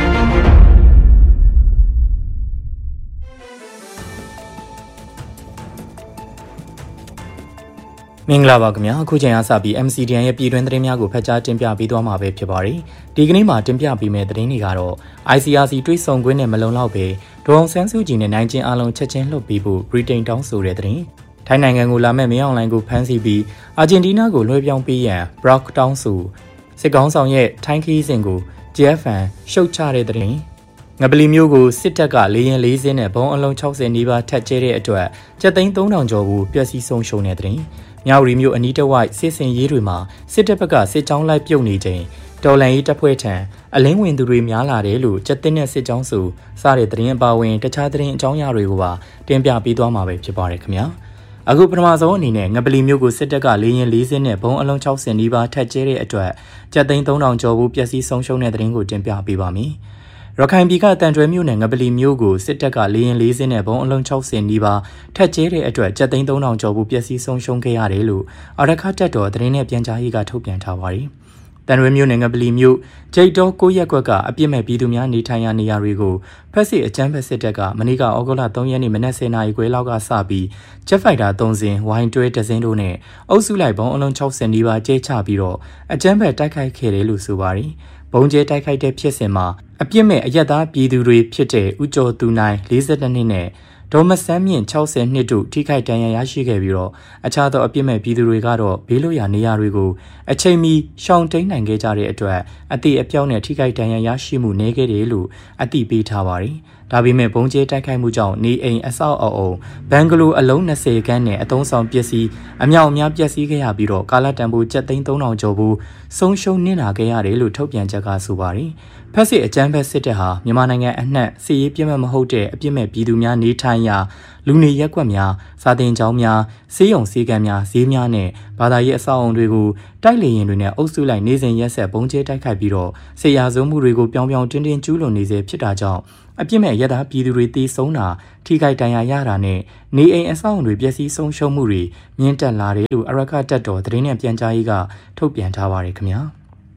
မင်္ဂလာပါခင်ဗျာအခုချိန်အားစပြီး MCDN ရဲ့ပြည်တွင်းသတင်းများကိုဖတ်ကြားတင်ပြပေးသွားမှာပဲဖြစ်ပါတယ်ဒီကနေ့မှာတင်ပြပေးမယ့်သတင်းတွေကတော့ ICRC တွဲဆောင်ခွင့်နဲ့မလုံလောက်ပဲဒေါ်အောင်ဆန်းစုကြည်နဲ့နိုင်ကျဉ်အားလုံးချက်ချင်းလွှတ်ပေးဖို့ဗြိတိန်တောင်းဆိုတဲ့သတင်းထိုင်းနိုင်ငံကိုလာမဲ့မင်းအောင်လှိုင်ကိုဖမ်းဆီးပြီးအာဂျင်တီးနားကိုလွှဲပြောင်းပေးရန်ဘရော့တောင်းဆိုစစ်ကောင်ဆောင်ရဲ့ထိုင်းခီးစဉ်ကို JFN ရှုတ်ချတဲ့သတင်းငပလီမျိုးကိုစစ်တပ်ကလေရင်၄စင်းနဲ့ဘုံအလုံး60နီးပါးထပ်ကျဲတဲ့အတွက်ကျပ်သိန်း3000ကျော်ကိုပျက်စီးဆုံးရှုံးတဲ့သတင်းမြောက်ရီမျိုးအနီးတစ်ဝိုက်စစ်စင်ရေးတွေမှာစစ်တပ်ဘက်ကစစ်ကြောင်းလိုက်ပြုတ်နေချိန်တော်လန်ရေးတပ်ဖွဲ့ထံအလင်းဝင်သူတွေများလာတယ်လို့ကျက်တင်တဲ့စစ်ကြောင်းစုစတဲ့သတင်းအပါအဝင်တခြားသတင်းအကြောင်းအရာတွေကိုပါတင်ပြပေးသွားမှာပဲဖြစ်ပါတယ်ခင်ဗျာအခုပထမဆုံးအနေနဲ့ငပလီမျိုးကိုစစ်တပ်ကလေရင်၄စင်းနဲ့ဘုံအလုံး60နီးပါးထပ်ကျဲတဲ့အတွက်ကျပ်သိန်း3000ကျော်ဘူးပျက်စီးဆုံးရှုံးတဲ့သတင်းကိုတင်ပြပေးပါမယ်ရခိုင်ပြည်ကတန်တွဲမြို့နယ်ငပလီမြို့ကိုစစ်တပ်ကလေရင်၄စင်းနဲ့ဘုံအလုံး60နီးပါးထပ်ကျဲတဲ့အတွက်ကျပ်သိန်း3000ကျော်ဘူးပျက်စီးဆုံးရှုံးခဲ့ရတယ်လို့အာရခတက်တော်သတင်းနဲ့ပြန်ကြားရေးကထုတ်ပြန်ထားပါတယ်။တန်တွဲမြို့နယ်ငပလီမြို့ကျိတ်တော်9ရက်ကွက်ကအပြစ်မဲ့ပြည်သူများနေထိုင်ရာနေရာတွေကိုဖက်စစ်အကြမ်းဖက်စစ်တပ်ကမနေ့ကဩဂုတ်လ3ရက်နေ့မနက်10:00နာရီခွဲလောက်ကစပြီးဂျက်ဖိုက်တာ3စင်းဝိုင်းတွဲ2စင်းတို့နဲ့အုပ်စုလိုက်ဘုံအလုံး60နီးပါးကျဲချပြီးတော့အကြမ်းဖက်တိုက်ခိုက်ခဲ့တယ်လို့ဆိုပါတယ်။ဘုံကျဲတိုက်ခိုက်တဲ့ဖြစ်စဉ်မှာအပြစ်မဲ့အရက်သားပြည်သူတွေဖြစ်တဲ့ဦးကျော်သူနိုင်42နှစ်နဲ့ဒေါ်မဆန်းမြင့်60နှစ်တို့ထိခိုက်ဒဏ်ရာရရှိခဲ့ပြီးတော့အခြားသောအပြစ်မဲ့ပြည်သူတွေကတော့ဘေးလွတ်ရာနေရာတွေကိုအချိန်မီရှောင်တိန်နိုင်ခဲ့ကြတဲ့အတွက်အတိအပြောင်းနဲ့ထိခိုက်ဒဏ်ရာရရှိမှုနေခဲ့တယ်လို့အသိပေးထားပါတယ်။ဒါပေမဲ့ဘုံကျဲတိုက်ခိုက်မှုကြောင့်နေအိမ်အဆောက်အအုံဘန်ဂလိုအလုံး20ခန်းနဲ့အသုံးဆောင်ပစ္စည်းအမြောက်အများပျက်စီးခဲ့ရပြီးတော့ကာလတန်ဖိုးကျပ်သိန်း3000ကျော်ဘူးဆုံးရှုံးနစ်နာခဲ့ရတယ်လို့ထုတ်ပြန်ချက်ကဆိုပါတယ်။ဖက်စစ်အကြမ်းဖက်စစ်တပ်ဟာမြန်မာနိုင်ငံအနှံ့စစ်ရေးပြင်းမဲ့မဟုတ်တဲ့အပြစ်မဲ့ပြည်သူများနေထိုင်ရာလူနေရက်ကွက်များစာသင်ကျောင်းများဆေးရုံဆေးကမ်းများဈေးများနဲ့ဘာသာရေးအဆောက်အုံတွေကိုတိုက်လေရင်တွေနဲ့အုပ်စုလိုက်နေစဉ်ရက်ဆက်ဘုံကျဲတိုက်ခိုက်ပြီးတော့ဆေးရဆုံးမှုတွေကိုပြောင်းပြောင်းတင်းတင်းကျူးလွန်နေစေဖြစ်တာကြောင့်အပြစ်မဲ့ရက်သားပြည်သူတွေတေဆုံးတာထိခိုက်ဒဏ်ရာရတာနဲ့နေအိမ်အဆောက်အုံတွေပျက်စီးဆုံးရှုံးမှုတွေမြင့်တက်လာတယ်လို့အရခတက်တော်သတင်းနဲ့ပြန်ကြားရေးကထုတ်ပြန်ထားပါတယ်ခင်ဗျာ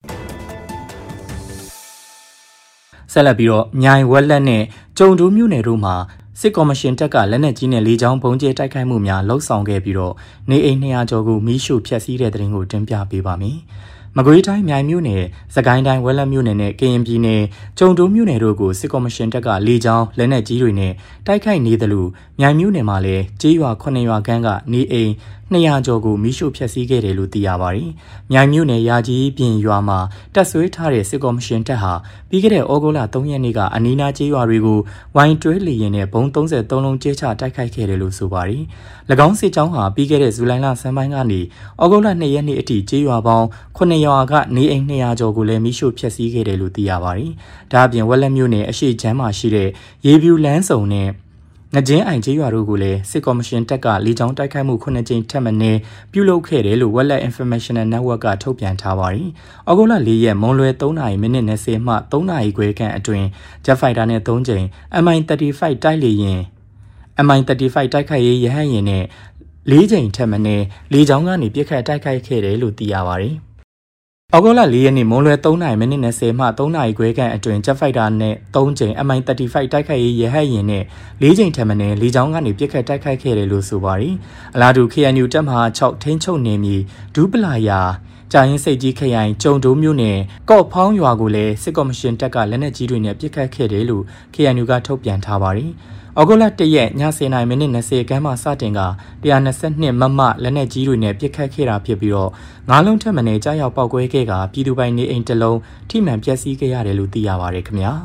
ဆက်လက်ပြီးတော့မြိုင်ဝက်လက်နဲ့ကြုံတူးမြို့နယ်တို့မှာစစ်ကော်မရှင်တပ်ကလက်နက်ကြီးနဲ့လေကြောင်းဘုံကျဲတိုက်ခိုက်မှုများလှုပ်ဆောင်ခဲ့ပြီးတော့နေအိမ်200ကျော်ကိုမီးရှို့ဖျက်ဆီးတဲ့တဲ့ရင်ကိုတင်ပြပေးပါမယ်။မကွေးတိုင်းမြိုင်မြို့နယ်စကိုင်းတိုင်းဝက်လက်မြို့နယ်နဲ့ကရင်ပြည်နယ်ကြုံတူးမြို့နယ်တို့ကိုစစ်ကော်မရှင်တပ်ကလေကြောင်းလက်နက်ကြီးတွေနဲ့တိုက်ခိုက်နေတယ်လို့မြိုင်မြို့နယ်မှာလည်းကြေးရွာ9ရွာခန်းကနေအိမ်200ကျော်ကိုမီးရှို့ဖျက်ဆီးခဲ့တယ်လို့သိရပါတယ်။မြိုင်မြို့နယ်ရာကြီးပြင်ရွာမှာတပ်ဆွဲထားတဲ့စစ်ကော်မရှင်တပ်ဟာပြီးခဲ့တဲ့ဩဂုတ်လ3ရက်နေ့ကအနီးနားကျေးရွာတွေကိုဝိုင်းတွဲလေရင်နဲ့ဘုံ33လုံးကျဲချတိုက်ခိုက်ခဲ့တယ်လို့ဆိုပါတယ်။၎င်းစစ်ကြောင်းဟာပြီးခဲ့တဲ့ဇူလိုင်လဆန်းပိုင်းကနေဩဂုတ်လ2ရက်နေ့အထိကျေးရွာပေါင်း9ရွာကနေအိမ်200ကျော်ကိုလည်းမီးရှို့ဖျက်ဆီးခဲ့တယ်လို့သိရပါတယ်။ဒါအပြင်ဝက်လက်မြို့နယ်အရှိချမ်းမှာရှိတဲ့ရေပြူလန်းစုံနဲ့ငကျင်းအိုင်ကျေးရွာတို့ကိုလည်းစစ်ကော်မရှင်တပ်ကလေကြောင်းတိုက်ခိုက်မှု9ကြိမ်ထပ်မံပြုလုပ်ခဲ့တယ်လို့ Wetlet Informational Network ကထုတ်ပြန်ထားပါတယ်။ဩဂုတ်လ4ရက်မွန်လွယ်3:20မှ3:00ခွဲခန့်အတွင်း Jet Fighter နဲ့3ကြိမ် MI-35 တိုက်လေယာဉ် MI-35 တိုက်ခိုက်ရေးရဟတ်ယာဉ်နဲ့4ကြိမ်ထပ်မံလေကြောင်းကနေပစ်ခတ်တိုက်ခိုက်ခဲ့တယ်လို့သိရပါတယ်။ဩဂုတ်လ4ရက်နေ့မွန်လွယ်3:20မှ3:00ခွဲခန့်အတွင်း Jet Fighter နဲ့3ကြိမ် MI-35 တိုက်ခိုက်ရေးရဟတ်ယာဉ်နဲ့4ကြိမ်ထပ်မံလေကြောင်းကနေပစ်ခတ်တိုက်ခိုက်ခဲ့တယ်လို့ဆိုပါတယ်။အလားတူ KNU တပ်မဟာ6ထိန်းချုပ်နယ်မြေဒူးပလာယာကြာရင်စိတ်ကြီးခရိုင်ကျုံတိုးမြို့နယ်ကော့ဖောင်းရွာကိုလည်းစစ်ကော်မရှင်တပ်ကလက်နက်ကြီးတွေနဲ့ပစ်ခတ်ခဲ့တယ်လို့ KNU ကထုတ်ပြန်ထားပါတယ်။ဩဂုတ်လ1ရက်ည10:20ခန်းမှာစတင်က122မမလက်နက်ကြီးတွေနဲ့ပစ်ခတ်ခဲ့တာဖြစ်ပြီးတော့9လုံးထက်မနည်းကြားရောက်ပောက်ကွဲခဲ့ကပြည်သူပိုင်နေအိမ်တစ်လုံးထိမှန်ပျက်စီးခဲ့ရတယ်လို့သိရပါတယ်ခင်ဗျာ။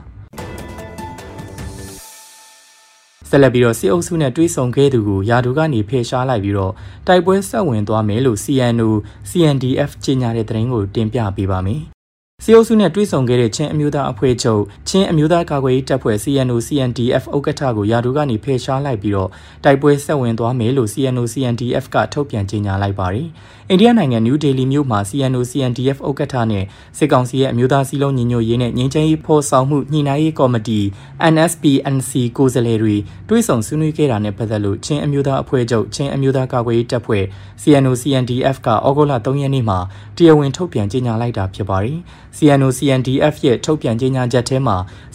ဆက်လက်ပြီးတော့စစ်အုပ်စုနဲ့တွဲဆုံခဲ့သူကိုယာဒူကနေဖယ်ရှားလိုက်ပြီးတော့တိုက်ပွဲဆက်ဝင်သွားမယ်လို့ CNDF ကြေညာတဲ့သတင်းကိုတင်ပြပေးပါမယ်။စစ်အုပ်စုနဲ့တွဲဆုံခဲ့တဲ့ချင်းအမျိုးသားအဖွဲ့ချုပ်ချင်းအမျိုးသားကာကွယ်ရေးတပ်ဖွဲ့ CNDF ဥက္ကဋ္ဌကိုယာဒူကနေဖယ်ရှားလိုက်ပြီးတော့တိုက်ပွဲဆက်ဝင်သွားမယ်လို့ CNDF ကထုတ်ပြန်ကြေညာလိုက်ပါတယ်။အိန္ဒိယနိုင်ငံနယူးဒေလီမြို့မှာ CNDF ဥက္ကဋ္ဌနဲ့စစ်ကောင်စီရဲ့အမျိုးသားစီးလုံးညီညွတ်ရေးနဲ့ငြိမ်းချမ်းရေးဖော်ဆောင်မှုညှိနှိုင်းရေးကော်မတီ NSPNC ကိုယ်စားလှယ်တွေတွဲဆုံဆွေးနွေးခဲ့တာနဲ့ပတ်သက်လို့ချင်းအမျိုးသားအဖွဲ့ချုပ်ချင်းအမျိုးသားကာကွယ်ရေးတပ်ဖွဲ့ CNDF ကဩဂုတ်လ3ရက်နေ့မှာတရားဝင်ထုတ်ပြန်ကြေညာလိုက်တာဖြစ်ပါတယ်။ CNDF ရဲ့ထုတ်ပြန်ကြေညာချက်ထဲမှာ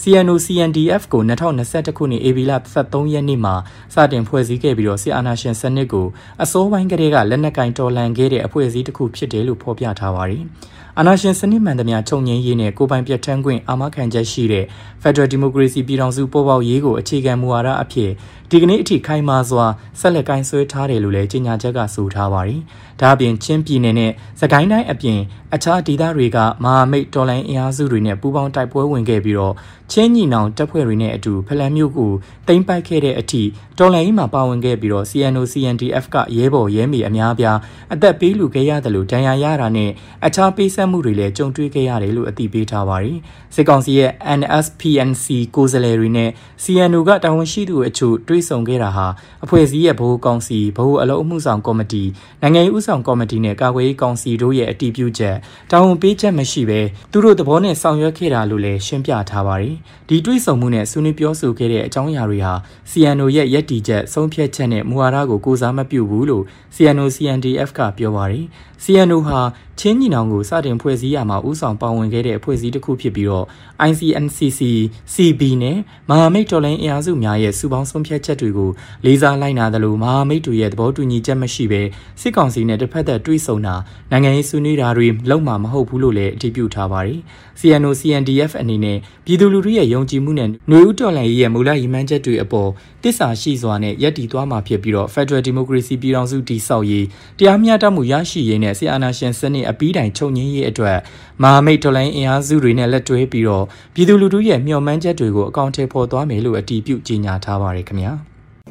CNDF ကို2021ခုနှစ်ဧပြီလ23ရက်နေ့မှာစတင်ဖွဲ့စည်းခဲ့ပြီးတော့စစ်အာဏာရှင်စနစ်ကိုအစိုးပိုင်းကလေးကလက်နက်ကင်တော်လှန်ခဲ့တဲ့အဖွဲ့အစည်းတစ်ခုဖြစ်တယ်လို့ဖော်ပြထားပါတယ်။အာဏာရှင်စနစ်မှန်သမျှချုပ်ငြိမ်းရေးနဲ့ကိုယ်ပိုင်ပြဋ္ဌာန်းခွင့်အာမခံချက်ရှိတဲ့ Federal Democracy ပြည်ထောင်စုပေါ်ပေါက်ရေးကိုအခြေခံမူဝါဒအဖြစ်ဒီကနေ့အထိခိုင်မာစွာဆက်လက်ကိုင်ဆွဲထားတယ်လို့လည်းကြေညာချက်ကဆိုထားပါတယ်။ဒါအပြင်ချင်းပြည်နယ်နဲ့စကိုင်းတိုင်းအပြင်အခြားဒေသတွေကမဟာမိတ်တော်လှန်အင်အားစုတွေနဲ့ပူးပေါင်းတိုက်ပွဲဝင်ခဲ့ပြီးတော့ချင်းညီနောင်တပ်ဖွဲ့တွေနဲ့အတူဖလန်မြို့ကိုသိမ်းပိုက်ခဲ့တဲ့အထိတော်လှန်ရေးမှာပါဝင်ခဲ့ပြီးတော့ CNDF ကရဲဘော်ရဲမေအများအပြားအသက်ပေးလူခဲ့ရတယ်လို့ဒဏ်ရာရတာနဲ့အခြားပေးဆက်မှုတွေလည်းကြုံတွေ့ခဲ့ရတယ်လို့အသိပေးထားပါတယ်။စစ်ကောင်စီရဲ့ NSPNC ကိုယ်စားလှယ်တွေနဲ့ CNU ကတာဝန်ရှိသူအချို့တွဲဆုံခဲ့တာဟာအဖွဲ့အစည်းရဲ့ဗဟိုကောင်စီဗဟိုအလုပ်အမှုဆောင်ကော်မတီနိုင်ငံရေးဥဆောင်ကော်မတီနဲ့ကာကွယ်ရေးကောင်စီတို့ရဲ့အတည်ပြုချက်တာဝန်ပေးချက်မရှိဘဲသူတို့သဘောနဲ့ဆောင်ရွက်ခဲ့တာလို့လည်းရှင်းပြထားပါတယ်။ဒီတွဲဆုံမှုနဲ့ဆွေးနွေးပြောဆိုခဲ့တဲ့အကြောင်းအရာတွေဟာ CNO ရဲ့ယက်တီချက်ဆုံးဖြတ်ချက်နဲ့မူဝါဒကိုကိုးစားမပြုဘူးလို့ CNDF ကပြောပါတယ်။ CNO ဟာချင်းညီနောင်ကိုစတင်ဖွဲ့စည်းရမှာဥဆောင်ပါဝင်ခဲ့တဲ့အဖွဲ့အစည်းတစ်ခုဖြစ်ပြီးတော့ ICNCC, CB နဲ့မဟာမိတ်တော်လှန်အင်အားစုများရဲ့စုပေါင်းဆုံးဖြတ်ချက်တွေကိုလေးစားလိုက်နာတယ်လို့မဟာမိတ်တွေရဲ့သဘောတူညီချက်မရှိဘဲစစ်ကောင်စီနဲ့တစ်ဖက်သက်တွဲဆုံတာနိုင်ငံရေးဆွေးနွေးတာတွေလုံးဝမဟုတ်ဘူးလို့လည်းအတည်ပြုထားပါတယ်။ CNDF အနေနဲ့ပြည်သူလူထုရဲ့ယုံကြည်မှုနဲ့ຫນွေဦးတော်လှန်ရေးရဲ့မူလရည်မှန်းချက်တွေအပေါ်တစ္ဆာရှိစွာနဲ့ယက်တည်သွားမှာဖြစ်ပြီးတော့ Federal Democracy ပြည်ထောင်စုတည်ဆောက်ရေးတရားမျှတမှုရရှိရေးနဲ့စစ်အာဏာရှင်စနစ်အပြီးတိုင်ချုပ်ငြိမ်းရေးအတွက်မဟာမိတ်တော်လှန်အင်အားစုတွေနဲ့လက်တွဲပြီးတော့ပြည်သူလူထုရဲ့မျှော်မှန်းချက်တွေကိုအကောင့်ထဲပေါ်သွားမယ်လို့အတည်ပြုကြေညာထားပါတယ်ခင်ဗျာ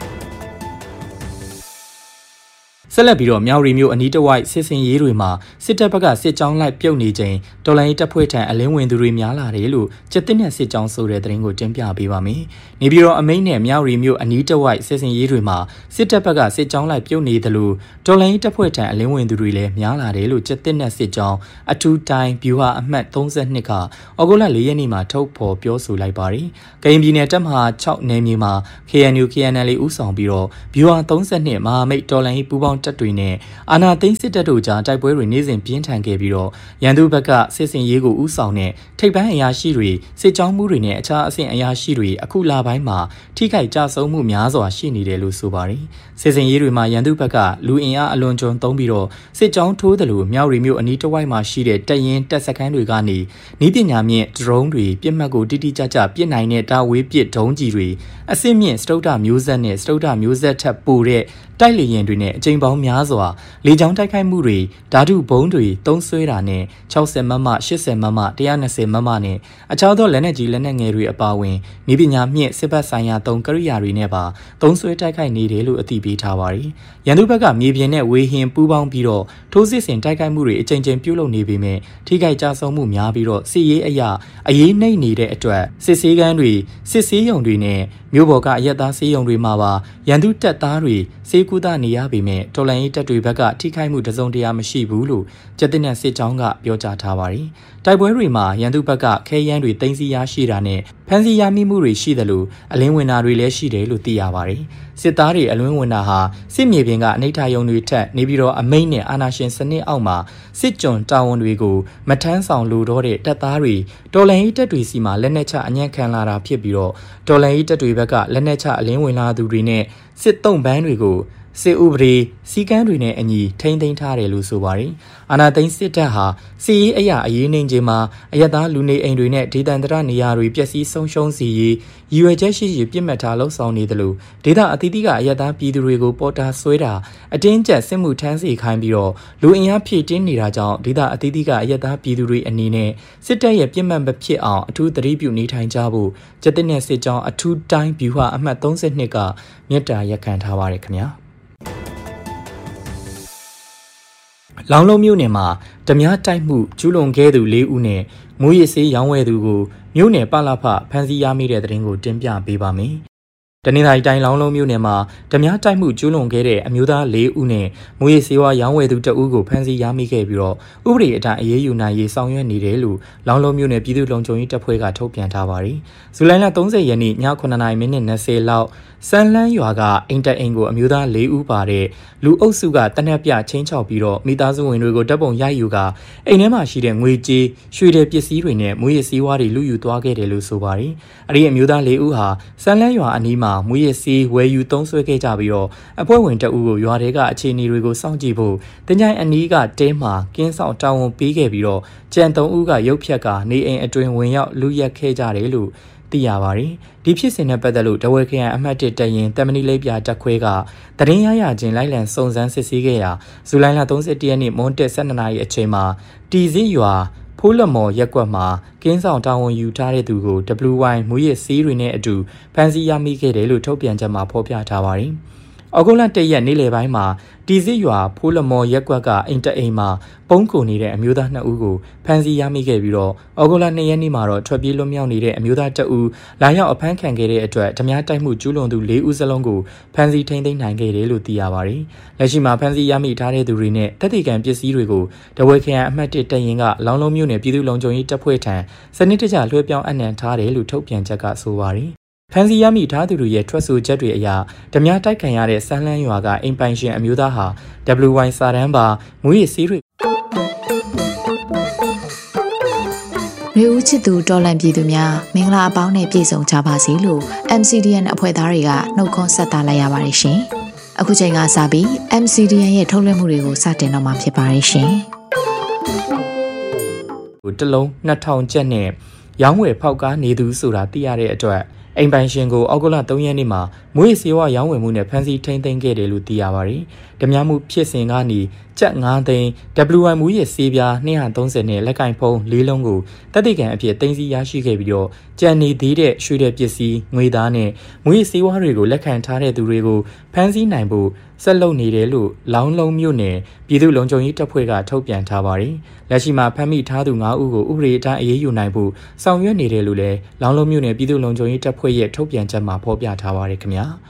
ဆက်လက်ပြီးတော့မြောက်ရီမျိုးအနီးတစ်ဝိုက်စစ်စင်ရေးတွေမှာစစ်တပ်ဘက်ကစစ်ကြောင်းလိုက်ပြုတ်နေချိန်တော်လိုင်းတပ်ဖွဲ့ထံအလင်းဝင်သူတွေများလာတယ်လို့ကျက်တဲ့စစ်ကြောင်းဆိုတဲ့သတင်းကိုတင်ပြပေးပါမယ်။နေပြည်တော်အမိန့်နဲ့မြောက်ရီမျိုးအနီးတစ်ဝိုက်စစ်စင်ရေးတွေမှာစစ်တပ်ဘက်ကစစ်ကြောင်းလိုက်ပြုတ်နေတယ်လို့တော်လိုင်းတပ်ဖွဲ့ထံအလင်းဝင်သူတွေလည်းများလာတယ်လို့ကျက်တဲ့စစ်ကြောင်းအထူးတိုင်းဗျူဟာအမှတ်32ကဩဂုတ်လ4ရက်နေ့မှာထုတ်ဖော်ပြောဆိုလိုက်ပါတယ်။ကရင်ပြည်နယ်တပ်မဟာ6နယ်မြေမှာ KNU KNL ဦးဆောင်ပြီးတော့ဗျူဟာ32မဟာမိတ်တော်လိုင်းပူးပေါင်းတပ်တွေနဲ့အာဏာသိမ်းစစ်တပ်တို့ကြားတိုက်ပွဲတွေနေ့စဉ်ပြင်းထန်ခဲ့ပြီးတော့ရန်သူဘက်ကစစ်စင်ရေးကိုဥဆောင်တဲ့ထိပ်ပိုင်းအရာရှိတွေစစ်ကြောင်းမှုတွေနဲ့အခြားအဆင့်အရာရှိတွေအခုလပိုင်းမှာထိခိုက်ကြဆုံးမှုများစွာရှိနေတယ်လို့ဆိုပါတယ်။စစ်စင်ရေးတွေမှာရန်သူဘက်ကလူအင်အားအလွန်ကျွံသုံးပြီးတော့စစ်ကြောင်းထိုးတယ်လို့မြောက်ရီမျိုးအနီးတစ်ဝိုက်မှာရှိတဲ့တပ်ရင်းတပ်စခန်းတွေကနေနီးပညာမြင့်ဒရုန်းတွေပြစ်မှတ်ကိုတိတိကျကျပစ်နိုင်တဲ့တာဝေးပစ်ဒုံးကြီးတွေအစစ်မြင့်စတုတ္ထမျိုးဆက်နဲ့စတုတ္ထမျိုးဆက်ထပ်ပိုတဲ့တိုက်လေရင်တွေနဲ့အကြိမ်ပေါင်းများစွာလေကြောင်းတိုက်ခိုက်မှုတွေဓာတုဘုံးတွေသုံးဆွဲတာနဲ့60မမ80မမ120မမနဲ့အခြားသောလက်နက်ကြီးလက်နက်ငယ်တွေအပါအဝင်ဤပညာမြင့်စစ်ဘက်ဆိုင်ရာသုံးကရိယာတွေနဲ့ပါသုံးဆွဲတိုက်ခိုက်နေတယ်လို့အသိပေးထားပါတယ်။ရန်သူဘက်ကမြေပြင်နဲ့ဝေဟင်ပူးပေါင်းပြီးတော့ထိုးစစ်ဆင်တိုက်ခိုက်မှုတွေအကြိမ်ကြိမ်ပြုလုပ်နေပေမဲ့ထိခိုက်ကြဆုံးမှုများပြီးတော့စစ်ရေးအရာအရေးနှိမ့်နေတဲ့အတွက်စစ်ဆေးကမ်းတွေစစ်ဆေးရုံတွေနဲ့မြို့ပေါ်ကအရက်သားဆေးရုံတွေမှာပါရန်သူတပ်သားတွေစေကူတာနေရပေမဲ့တော်လှန်ရေးတပ်တွေဘက်ကထိခိုက်မှုတစုံတရာမရှိဘူးလို့ကျက်တဲ့စစ်ကြောင်းကပြောကြားထားပါတယ်။တိုက်ပွဲတွေမှာရန်သူဘက်ကခဲယမ်းတွေသိမ်းဆည်းရရှိတာနဲ့ဖမ်းဆီးရမိမှုတွေရှိတယ်လို့အလင်းဝင်တာတွေလည်းရှိတယ်လို့သိရပါတယ်။စစ်သားတွေအလင်းဝင်တာဟာစစ်မြေပြင်ကအနိဋ္ဌာယုံတွေထက်နေပြီးတော့အမိန့်နဲ့အာဏာရှင်စနစ်အောက်မှာစစ်ကြွတာဝန်တွေကိုမထမ်းဆောင်လိုတော့တဲ့တပ်သားတွေတော်လှန်ရေးတပ်တွေစီမှာလက်နက်ချအညံ့ခံလာတာဖြစ်ပြီးတော့တော်လှန်ရေးတပ်တွေဘက်ကလက်နက်ချအလင်းဝင်လာသူတွေနဲ့စစ်တုံးပန်းတွေကိုစစ်ဥပဒေစီကံတွေနဲ့အညီထိန်းသိမ်းထားတယ်လို့ဆိုပါတယ်အာဏာသိမ်းစစ်တပ်ဟာစီရေးအရာအရေးနှိမ်ခြင်းမှာအယက်သားလူနေအိမ်တွေနဲ့ဒေသန္တရနေရာတွေပျက်စီးဆုံးရှုံးစေရေးရည်ရွယ်ချက်ရှိပြစ်မှတ်ထားလှုံ့ဆော်နေတယ်လို့ဒေသအသီးသီးကအယက်သားပြည်သူတွေကိုပေါ်တာဆွဲတာအတင်းကျပ်စစ်မှုထမ်းစေခိုင်းပြီးတော့လူအင်အားဖြည့်တင်းနေတာကြောင့်ဒေသအသီးသီးကအယက်သားပြည်သူတွေအနေနဲ့စစ်တပ်ရဲ့ပြစ်မှတ်မဖြစ်အောင်အထူးသတိပြုနေထိုင်ကြဖို့ကျတဲ့နဲ့စစ်ကြောင်းအထူးတိုင်းဗျူဟာအမှတ်32ကမြစ်တာရက်ခံထားပါတယ်ခင်ဗျာလောင်လုံးမြို့နယ်မှာဓမြတိုက်မှုကျူးလွန်ခဲ့သူ4ဦးနဲ့မူရစ်ဆေးရောင်းဝယ်သူကိုမြို့နယ်ပလဖဖမ်းဆီးရမိတဲ့တဲ့တင်ကိုတင်ပြပေးပါမယ်။တနင်္သာရီတိုင်းလောင်လုံးမြို့နယ်မှာဓမြတိုက်မှုကျူးလွန်ခဲ့တဲ့အမျိုးသား4ဦးနဲ့မူရစ်ဆေးဝါးရောင်းဝယ်သူ2ဦးကိုဖမ်းဆီးရမိခဲ့ပြီးတော့ဥပဒေအတိုင်းအရေးယူနိုင်ရေးဆောင်ရွက်နေတယ်လို့လောင်လုံးမြို့နယ်ပြည်သူ့လုံခြုံရေးတပ်ဖွဲ့ကထုတ်ပြန်ထားပါတယ်။ဇူလိုင်လ30ရက်နေ့ည9:20လောက်စမ်းလန်းရွာကအိမ်တက်အိမ်ကိုအမျိုးသား4ဦးပါတဲ့လူအုပ်စုကတနက်ပြချင်းချောက်ပြီးတော့မိသားစုဝင်တွေကိုတပ်ပုံရိုက်ယူကအိမ်ထဲမှာရှိတဲ့ငွေကြေးရွှေတဲ့ပစ္စည်းတွေနဲ့မွေးရစည်းဝါးတွေလူယူသွားခဲ့တယ်လို့ဆိုပါတယ်။အဲဒီအမျိုးသား4ဦးဟာစမ်းလန်းရွာအနီးမှာမွေးရစည်းဝယ်ယူသုံးစွဲခဲ့ကြပြီးတော့အဖွဲ့ဝင်2ဦးကိုရွာထဲကအခြေအနေတွေကိုစောင့်ကြည့်ဖို့တင်ကြိုင်အနီးကတဲမှာကင်းဆောင်တာဝန်ပေးခဲ့ပြီးတော့ကြံ3ဦးကရုပ်ဖြတ်ကနေအိမ်အတွင်ဝင်ရောက်လူရက်ခဲ့ကြတယ်လို့သိရပါတယ်။ဒီဖြစ်စဉ်နဲ့ပတ်သက်လို့တဝဲခရိုင်အမှတ်1တပ်ရင်းတမဏိလေးပြတပ်ခွဲကသတင်းရရချင်းလိုက်လံစုံစမ်းစစ်ဆေးခဲ့ရာဇူလိုင်လ31ရက်နေ့မွန်းတက်12နာရီအချိန်မှာတီစစ်ရွာဖိုးလမော်ရက်ကွက်မှာကင်းဆောင်တာဝန်ယူထားတဲ့သူကို WY မူရစ်ဆေးတွေနဲ့အတူဖမ်းဆီးရမိခဲ့တယ်လို့ထုတ်ပြန်ချက်မှာဖော်ပြထားပါတယ်။ဩဂုတ်လ1ရက်နေ့လယ်ပိုင်းမှာတီစစ်ရွာဖိုးလမော်ရက်ကွက်ကအိမ်တအိမ်မှာပုံကုန်နေတဲ့အမျိုးသား2ဦးကိုဖမ်းဆီးရမိခဲ့ပြီးတော့ဩဂုတ်လ2ရက်နေ့မှာတော့ထွက်ပြေးလွတ်မြောက်နေတဲ့အမျိုးသား2ဦးလာရောက်အဖမ်းခံခဲ့တဲ့အတွက်ဓမြတိုက်မှုကျူးလွန်သူ4ဦးစလုံးကိုဖမ်းဆီးထိန်းသိမ်းနိုင်ခဲ့တယ်လို့သိရပါတယ်။လက်ရှိမှာဖမ်းဆီးရမိထားတဲ့သူတွေနဲ့တပ်တွေကန်ပစ္စည်းတွေကိုတဝဲခရိုင်အမှတ်1တပ်ရင်းကလောင်လုံးမြို့နယ်ပြည်သူ့လုံခြုံရေးတပ်ဖွဲ့ထံစနစ်တကျလွှဲပြောင်းအနှံထားတယ်လို့ထုတ်ပြန်ချက်ကဆိုပါတယ်။ဖမ်းဆီးရမိထားသူတွေရဲ့ထွက်ဆိုချက်တွေအရဓမြတိုက်ခံရတဲ့စမ်းလန်းရွာကအိမ်ပိုင်ရှင်အမျိုးသားဟာ WY စာတန်းပါမူရစ်ဆေးတွေမျိုးဦးချစ်သူတော်လန်ပြည်သူများမင်္ဂလာအပေါင်းနဲ့ပြည့်စုံကြပါစေလို့ MCDN အဖွဲ့သားတွေကနှုတ်ခွန်းဆက်သလိုက်ရပါတယ်ရှင်။အခုချိန်ကစပြီး MCDN ရဲ့ထုတ်လွှင့်မှုတွေကိုစတင်တော့မှာဖြစ်ပါတယ်ရှင်။တလုံး2000ကျပ်နဲ့ရောင်းဝယ်ဖောက်ကားနေသူဆိုတာသိရတဲ့အတွက်အိမ်ပိုင်ရှင်ကိုဩဂုတ်လ3ရက်နေ့မှာမွေးစေဝါရောင်းဝယ်မှုနဲ့ဖမ်းဆီးထိန်းသိမ်းခဲ့တယ်လို့သိရပါတယ်။ဓမြမှုဖြစ်စဉ်ကနေကျပ်9သိန်း WY မူရစ်ဆေးပြား230နဲ့လက်ကင်ဖုန်း4လုံးကိုတပ်တိကန်အဖြစ်သိမ်းဆည်းရရှိခဲ့ပြီးတော့ကြံနေသေးတဲ့ရွှေတဲ့ပစ္စည်းငွေသားနဲ့မူရစ်ဆေးဝါးတွေကိုလက်ခံထားတဲ့သူတွေကိုဖမ်းဆီးနိုင်ဖို့ဆက်လုပ်နေတယ်လို့လောင်းလုံးမြို့နယ်ပြည်သူ့လုံခြုံရေးတပ်ဖွဲ့ကထုတ်ပြန်ထားပါတယ်။လက်ရှိမှာဖမ်းမိထားသူ9ဦးကိုဥပဒေအတိုင်းအရေးယူနိုင်ဖို့ဆောင်ရွက်နေတယ်လို့လည်းလောင်းလုံးမြို့နယ်ပြည်သူ့လုံခြုံရေးတပ်ဖွဲ့ရဲ့ထုတ်ပြန်ချက်မှာဖော်ပြထားပါတယ်ခင်ဗျာ။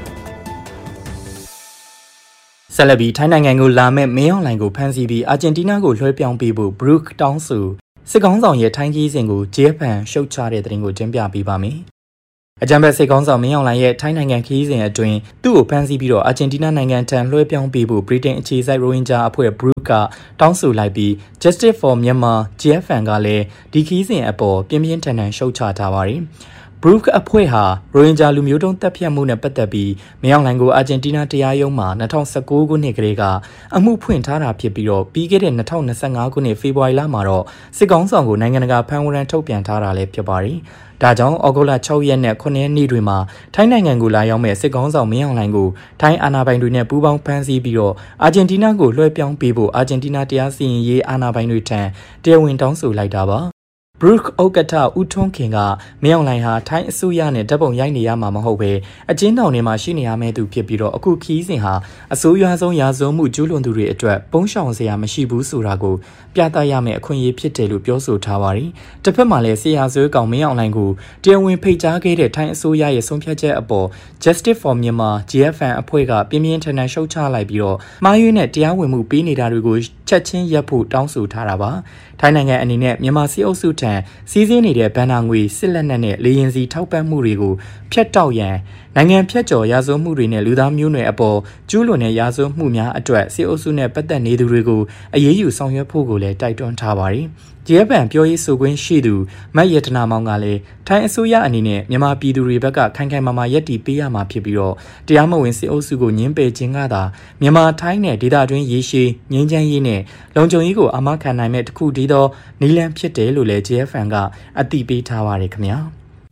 ဆက်လက်ပြီးထိုင်းနိုင်ငံကိုလာမဲ့မင်းအောင်လှိုင်ကိုဖမ်းဆီးပြီးအာဂျင်တီးနားကိုလွှဲပြောင်းပေးဖို့ဘရုခ်တောင်းဆိုစစ်ကောင်းဆောင်ရဲ့ထိုင်းကြီးစဉ်ကို JFN ရှုတ်ချတဲ့တဲ့တင်ကိုတင်ပြပေးပါမယ်။အကြံပေးစစ်ကောင်းဆောင်မင်းအောင်လှိုင်ရဲ့ထိုင်းနိုင်ငံခရီးစဉ်အတွင်းသူ့ကိုဖမ်းဆီးပြီးတော့အာဂျင်တီးနားနိုင်ငံထံလွှဲပြောင်းပေးဖို့ဗြိတိန်အခြေစိုက်ရိုဟင်ဂျာအဖွဲ့ဘရုခ်ကတောင်းဆိုလိုက်ပြီး Justice for Myanmar JFN ကလည်းဒီခရီးစဉ်အပေါ်ပြင်းပြင်းထန်ထန်ရှုတ်ချထားပါတယ်။ဘရုခ်အဖွဲ့ဟာရိုဟင်ဂျာလူမျိုးတုံးတပ်ဖြတ်မှုနဲ့ပတ်သက်ပြီးမင်းအောင်လှိုင်ကိုအာဂျင်တီးနားတရားရုံးမှာ2019ခုနှစ်ကလေးကအမှုဖွင့်ထားတာဖြစ်ပြီးတော့ပြီးခဲ့တဲ့2025ခုနှစ်ဖေဖော်ဝါရီလမှာတော့စစ်ကောင်ဆောင်ကိုနိုင်ငံတကာဖမ်းဝရမ်းထုတ်ပြန်ထားတာလည်းဖြစ်ပါတယ်။ဒါကြောင့်ဩဂုတ်လ6ရက်နဲ့9ရက်နေ့တွေမှာထိုင်းနိုင်ငံကိုလာရောက်မဲ့စစ်ကောင်ဆောင်မင်းအောင်လှိုင်ကိုထိုင်းအာဏာပိုင်တွေနဲ့ပူးပေါင်းဖမ်းဆီးပြီးတော့အာဂျင်တီးနားကိုလွှဲပြောင်းပေးဖို့အာဂျင်တီးနားတရားစီရင်ရေးအာဏာပိုင်တွေထံတရားဝင်တောင်းဆိုလိုက်တာပါ။ဘရုခ်ဥက္ကဋ္ဌဦးထွန်းခင်ကမင်းအောင်လှိုင်ဟာထိုင်းအစိုးရနဲ့တပ်ပုံရိုက်နေရမှာမဟုတ်ပဲအကျဉ်းထောင်ထဲမှာရှိနေရမယ့်သူဖြစ်ပြီးတော့အခုခီးစဉ်ဟာအစိုးရဆုံးရာဇဝမှုကျူးလွန်သူတွေအတွက်ပုံရှောင်စရာမရှိဘူးဆိုတာကိုပြသရမယ့်အခွင့်အရေးဖြစ်တယ်လို့ပြောဆိုထားပါတယ်။တစ်ဖက်မှာလည်းဆရာဆွေးကောင်မင်းအောင်လှိုင်ကိုတရားဝင်ဖိတ်ကြားခဲ့တဲ့ထိုင်းအစိုးရရဲ့ဆုံးဖြတ်ချက်အပေါ် Justice for Myanmar JFN အဖွဲ့ကပြင်းပြင်းထန်ထန်ရှုတ်ချလိုက်ပြီးတော့မှားယွင်းတဲ့တရားဝင်မှုပေးနေတာတွေကိုချက်ချင်းရပ်ဖို့တောင်းဆိုထားတာပါ။ထိုင်းနိုင်ငံအနေနဲ့မြန်မာစစ်အုပ်စုထံစီးဆင်းနေတဲ့ဘဏ္ဍာငွေစစ်လက်နက်နဲ့လေယာဉ်စီထောက်ပံ့မှုတွေကိုဖျက်တောက်ရန်နိုင်ငံဖြတ်ကျော်ရာဇဝမှုတွေနဲ့လူသားမျိုးနွယ်အပေါ်ကျူးလွန်တဲ့ရာဇဝမှုများအတွက်စစ်အုပ်စုနဲ့ပတ်သက်နေသူတွေကိုအရေးယူဆောင်ရွက်ဖို့ကိုလည်းတိုက်တွန်းထားပါတယ်။ JFN ပြောရေးဆိုခွင့်ရှိသူမတ်ရတနာမောင်ကလည်းထိုင်းအစိုးရအနေနဲ့မြန်မာပြည်သူတွေဘက်ကခိုင်ခိုင်မာမာရပ်တည်ပေးရမှာဖြစ်ပြီးတော့တရားမဝင်စစ်အုပ်စုကိုညှင်းပယ်ခြင်းကသာမြန်မာထိုင်းနဲ့ဒေသတွင်းရေရှည်ငြိမ်းချမ်းရေးနဲ့လုံခြုံရေးကိုအာမခံနိုင်မဲ့တစ်ခုတည်းသောနည်းလမ်းဖြစ်တယ်လို့လည်း JFN ကအသိပေးထားပါတယ်ခင်ဗျာ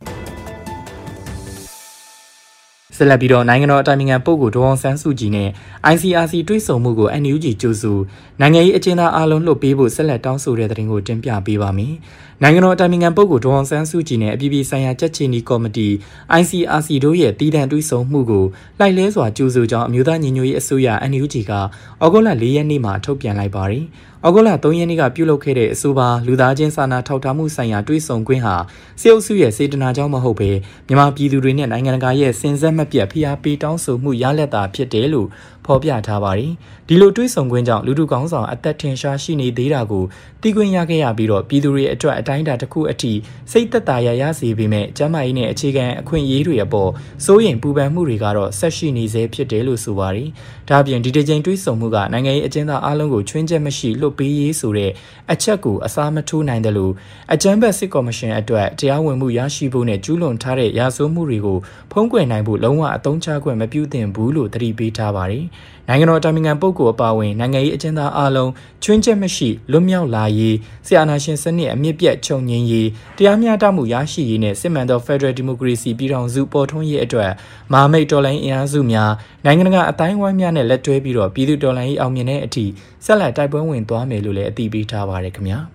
ဆက်လက်ပြီးတော့နိုင်ငံတော်အတိုင်ပင်ခံပုဂ္ဂိုလ်ဒေါ်အောင်ဆန်းစုကြည်နဲ့ ICRC တွေ့ဆုံမှုကို NUG ကြိုဆိုနိုင်ငံရေးအကျဉ်းသားအားလုံးလွှတ်ပေးဖို့ဆက်လက်တောင်းဆိုတဲ့သတင်းကိုတင်ပြပေးပါမယ်။နိုင်ငံတော်အတိုင်ပင်ခံပုဂ္ဂိုလ်ဒေါ်အောင်ဆန်းစုကြည်နဲ့အပြည်ပြည်ဆိုင်ရာကြက်ချီနီကော်မတီ ICRC တို့ရဲ့တည်တံ့တွေ့ဆုံမှုကိုလိုက်လဲစွာကြိုဆိုကြောင်းအမျိုးသားညီညွတ်ရေးအစိုးရ NUG ကဩဂုတ်လ4ရက်နေ့မှာထုတ်ပြန်လိုက်ပါတယ်။ဩဂုတ်လ3ရက်နေ့ကပြုလုပ်ခဲ့တဲ့အဆိုပါလူသားချင်းစာနာထောက်ထားမှုဆိုင်ရာတွေ့ဆုံခွင့်ဟာစစ်အုပ်စုရဲ့စေတနာကြောင့်မဟုတ်ဘဲမြန်မာပြည်သူတွေနဲ့နိုင်ငံတကာရဲ့စင်ဆက်မပြတ်ဖိအားပေးတောင်းဆိုမှုရလဒ်သာဖြစ်တယ်လို့ဖော်ပြထားပါတယ်။ဒီလိုတွေ့ဆုံခွင့်ကြောင့်လူထုကောင်းဆောင်အသက်ထင်ရှားရှိနေသေးတာကိုသိခွင့်ရခဲ့ရပြီးတော့ပြည်သူတွေအတွက်အတိုင်းအတာတစ်ခုအထိစိတ်သက်သာရစေပေမဲ့ကျန်းမာရေးနဲ့အခြေခံအခွင့်အရေးတွေအပေါ်စိုးရိမ်ပူပန်မှုတွေကတော့ဆက်ရှိနေသေးဖြစ်တယ်လို့ဆိုပါတယ်။ဒါ့အပြင်ဒီတစ်ကြိမ်တွေ့ဆုံမှုကနိုင်ငံရေးအကျဉ်းသားအားလုံးကိုချွင်းချက်မရှိလွတ်ပေးရေးဆိုတဲ့အချက်ကိုအစားမထိုးနိုင်တယ်လို့အကြမ်းဖက်စစ်ကော်မရှင်အတွက်တရားဝင်မှုရရှိဖို့နဲ့ကျူးလွန်ထားတဲ့ရာဇဝတ်မှုတွေကိုဖုံးကွယ်နိုင်ဖို့လုံးဝအသုံးချခွင့်မပြုသင့်ဘူးလို့သတိပေးထားပါတယ်။နိုင်ငံတော်အတိုင်ပင်ခံပုဂ္ဂိုလ်အပါအဝင်နိုင်ငံရေးအကျဉ်းသားအားလုံးချွင်းချက်မရှိလွတ်မြောက်လာရေးဆရာနာရှင်စနစ်အမြင့်ပြတ်ချုပ်ငြိမ်းရေးတရားမျှတမှုရရှိရေးနဲ့စစ်မှန်သော Federal Democracy ပြည်ထောင်စုပေါ်ထွန်းရေးအတွက်မဟာမိတ်တော်လှန်ရေးအင်အားစုများနိုင်ငံတကာအတိုင်းအဝိုင်းများနဲ့လက်တွဲပြီးတော့ပြည်သူတော်လှန်ရေးအောင်မြင်တဲ့အထိဆက်လက်တိုက်ပွဲဝင်သွားမယ်လို့လည်းအသိပေးထားပါတယ်ခင်ဗျာ